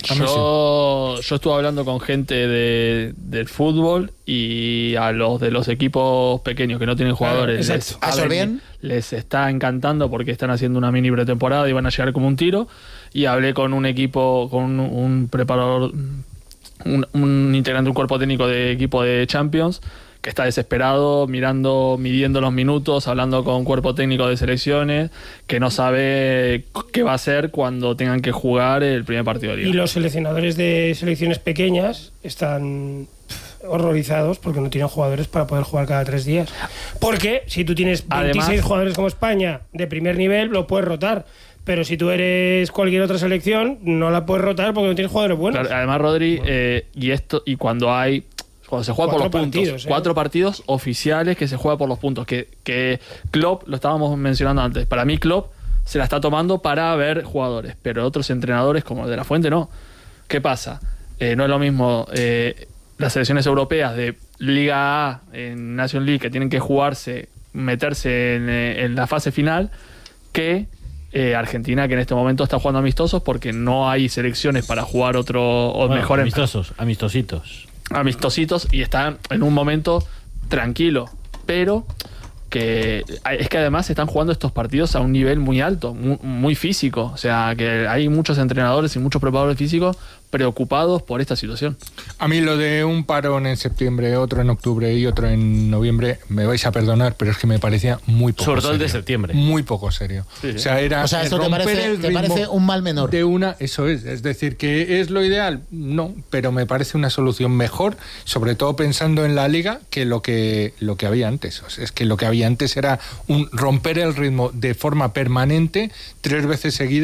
Yo, yo estuve hablando con gente de, del fútbol, y a los de los equipos pequeños que no tienen jugadores Claro, les, exacto. ¿Ah, eso ha bien? veni- les está encantando porque están haciendo una mini pretemporada y van a llegar como un tiro. Y hablé con un equipo, con un, un preparador, un, un integrante de un cuerpo técnico de equipo de Champions, que está desesperado, mirando, midiendo los minutos, hablando con cuerpo técnico de selecciones, que no sabe qué va a hacer cuando tengan que jugar el primer partido de liga. Y los seleccionadores de selecciones pequeñas están pff, horrorizados porque no tienen jugadores para poder jugar cada tres días. Porque si tú tienes veintiséis Además- jugadores como España de primer nivel, lo puedes rotar. Pero si tú eres cualquier otra selección, no la puedes rotar porque no tienes jugadores buenos. Claro, además, Rodri, eh, y esto y cuando hay cuando se juega por los Cuatro puntos, partidos, ¿eh? cuatro partidos oficiales que se juega por los puntos, que, que Klopp, lo estábamos mencionando antes, para mí Klopp se la está tomando para ver jugadores, pero otros entrenadores como el de La Fuente no. ¿Qué pasa? Eh, no es lo mismo eh, las selecciones europeas de Liga A en Nation League, que tienen que jugarse, meterse en, eh, en la fase final, que eh, Argentina, que en este momento está jugando amistosos porque no hay selecciones para jugar otro o Bueno, mejor en- amistosos, amistositos. amistositos, y están en un momento tranquilo, pero que es que además están jugando estos partidos a un nivel muy alto, muy, muy físico, o sea que hay muchos entrenadores y muchos preparadores físicos preocupados por esta situación. A mí lo de un parón en septiembre, otro en octubre y otro en noviembre, me vais a perdonar, pero es que me parecía muy poco Sobre todo el serio. de septiembre. Muy poco serio. Sí, sí. O sea, era O sea, esto te romper parece, el te ritmo parece un mal menor. de una, eso es, es decir, que es lo ideal, no, pero me parece una solución mejor, sobre todo pensando en la liga, que lo que lo que había antes. O sea, es que lo que había antes era un romper el ritmo de forma permanente, tres veces seguidas,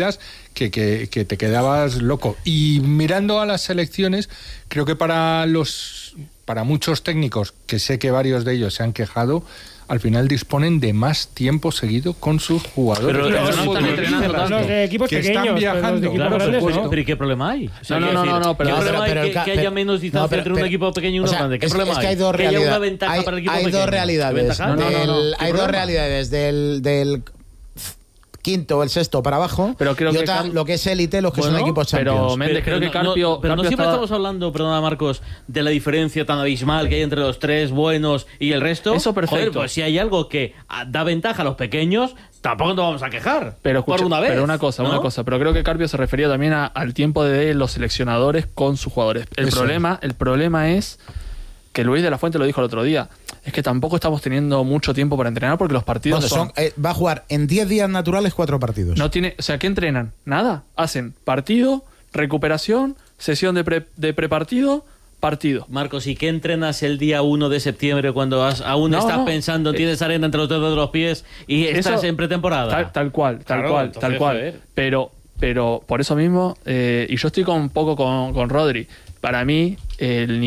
que, que, que te quedabas loco. Y mirando a las selecciones, creo que para los para muchos técnicos, que sé que varios de ellos se han quejado, al final disponen de más tiempo seguido con sus jugadores. Pero, pero no están entrenando tanto. Los de equipos que pequeños, están pero los de viajando. equipos Claro, grandes, pues, ¿no? pero ¿y qué problema hay? O sea, No, no, quiero no, decir, no, pero- ¿qué No, problema pero- hay pero que, el que ca- haya menos distancia no, pero- entre un pero- equipo pequeño y uno o sea, grande? ¿Qué es, problema es que hay dos Que haya realidades. una ventaja hay, para el equipo hay pequeño. dos realidades. ¿Ventaja? No, no, no, no. Del- ¿Qué hay dos problema? realidades del, del quinto o el sexto para abajo. Pero creo y que otra, Car- lo que es élite, los que Bueno, son equipos pero champions. Méndez, creo que no- Carpio- pero no Carpio siempre estaba- estamos hablando, perdona Marcos, de la diferencia tan abismal que hay entre los tres buenos y el resto. Eso perfecto. Joder, pues si hay algo que ah, da ventaja a los pequeños, tampoco nos vamos a quejar. Pero, por escucha, una vez. pero una cosa, ¿no? una cosa. Pero creo que Carpio se refería también a- al tiempo de los seleccionadores con sus jugadores. El Eso. problema, el problema es que Luis de la Fuente lo dijo el otro día. Es que tampoco estamos teniendo mucho tiempo para entrenar porque los partidos Bueno, son, son- eh, va a jugar en diez días naturales cuatro partidos. no tiene, o sea, ¿qué entrenan? Nada. Hacen partido, recuperación, sesión de pre, de prepartido, partido. Marcos, ¿y qué entrenas el día uno de septiembre cuando has- aún No, estás no. pensando, Eh, tienes arena entre los dedos de los pies y estás Eso- en pretemporada? Tal, tal cual, tal Claro, cual, entonces, tal cual. joder. Pero, pero por eso mismo, eh, y yo estoy con, un poco con, con Rodri. Para mí, el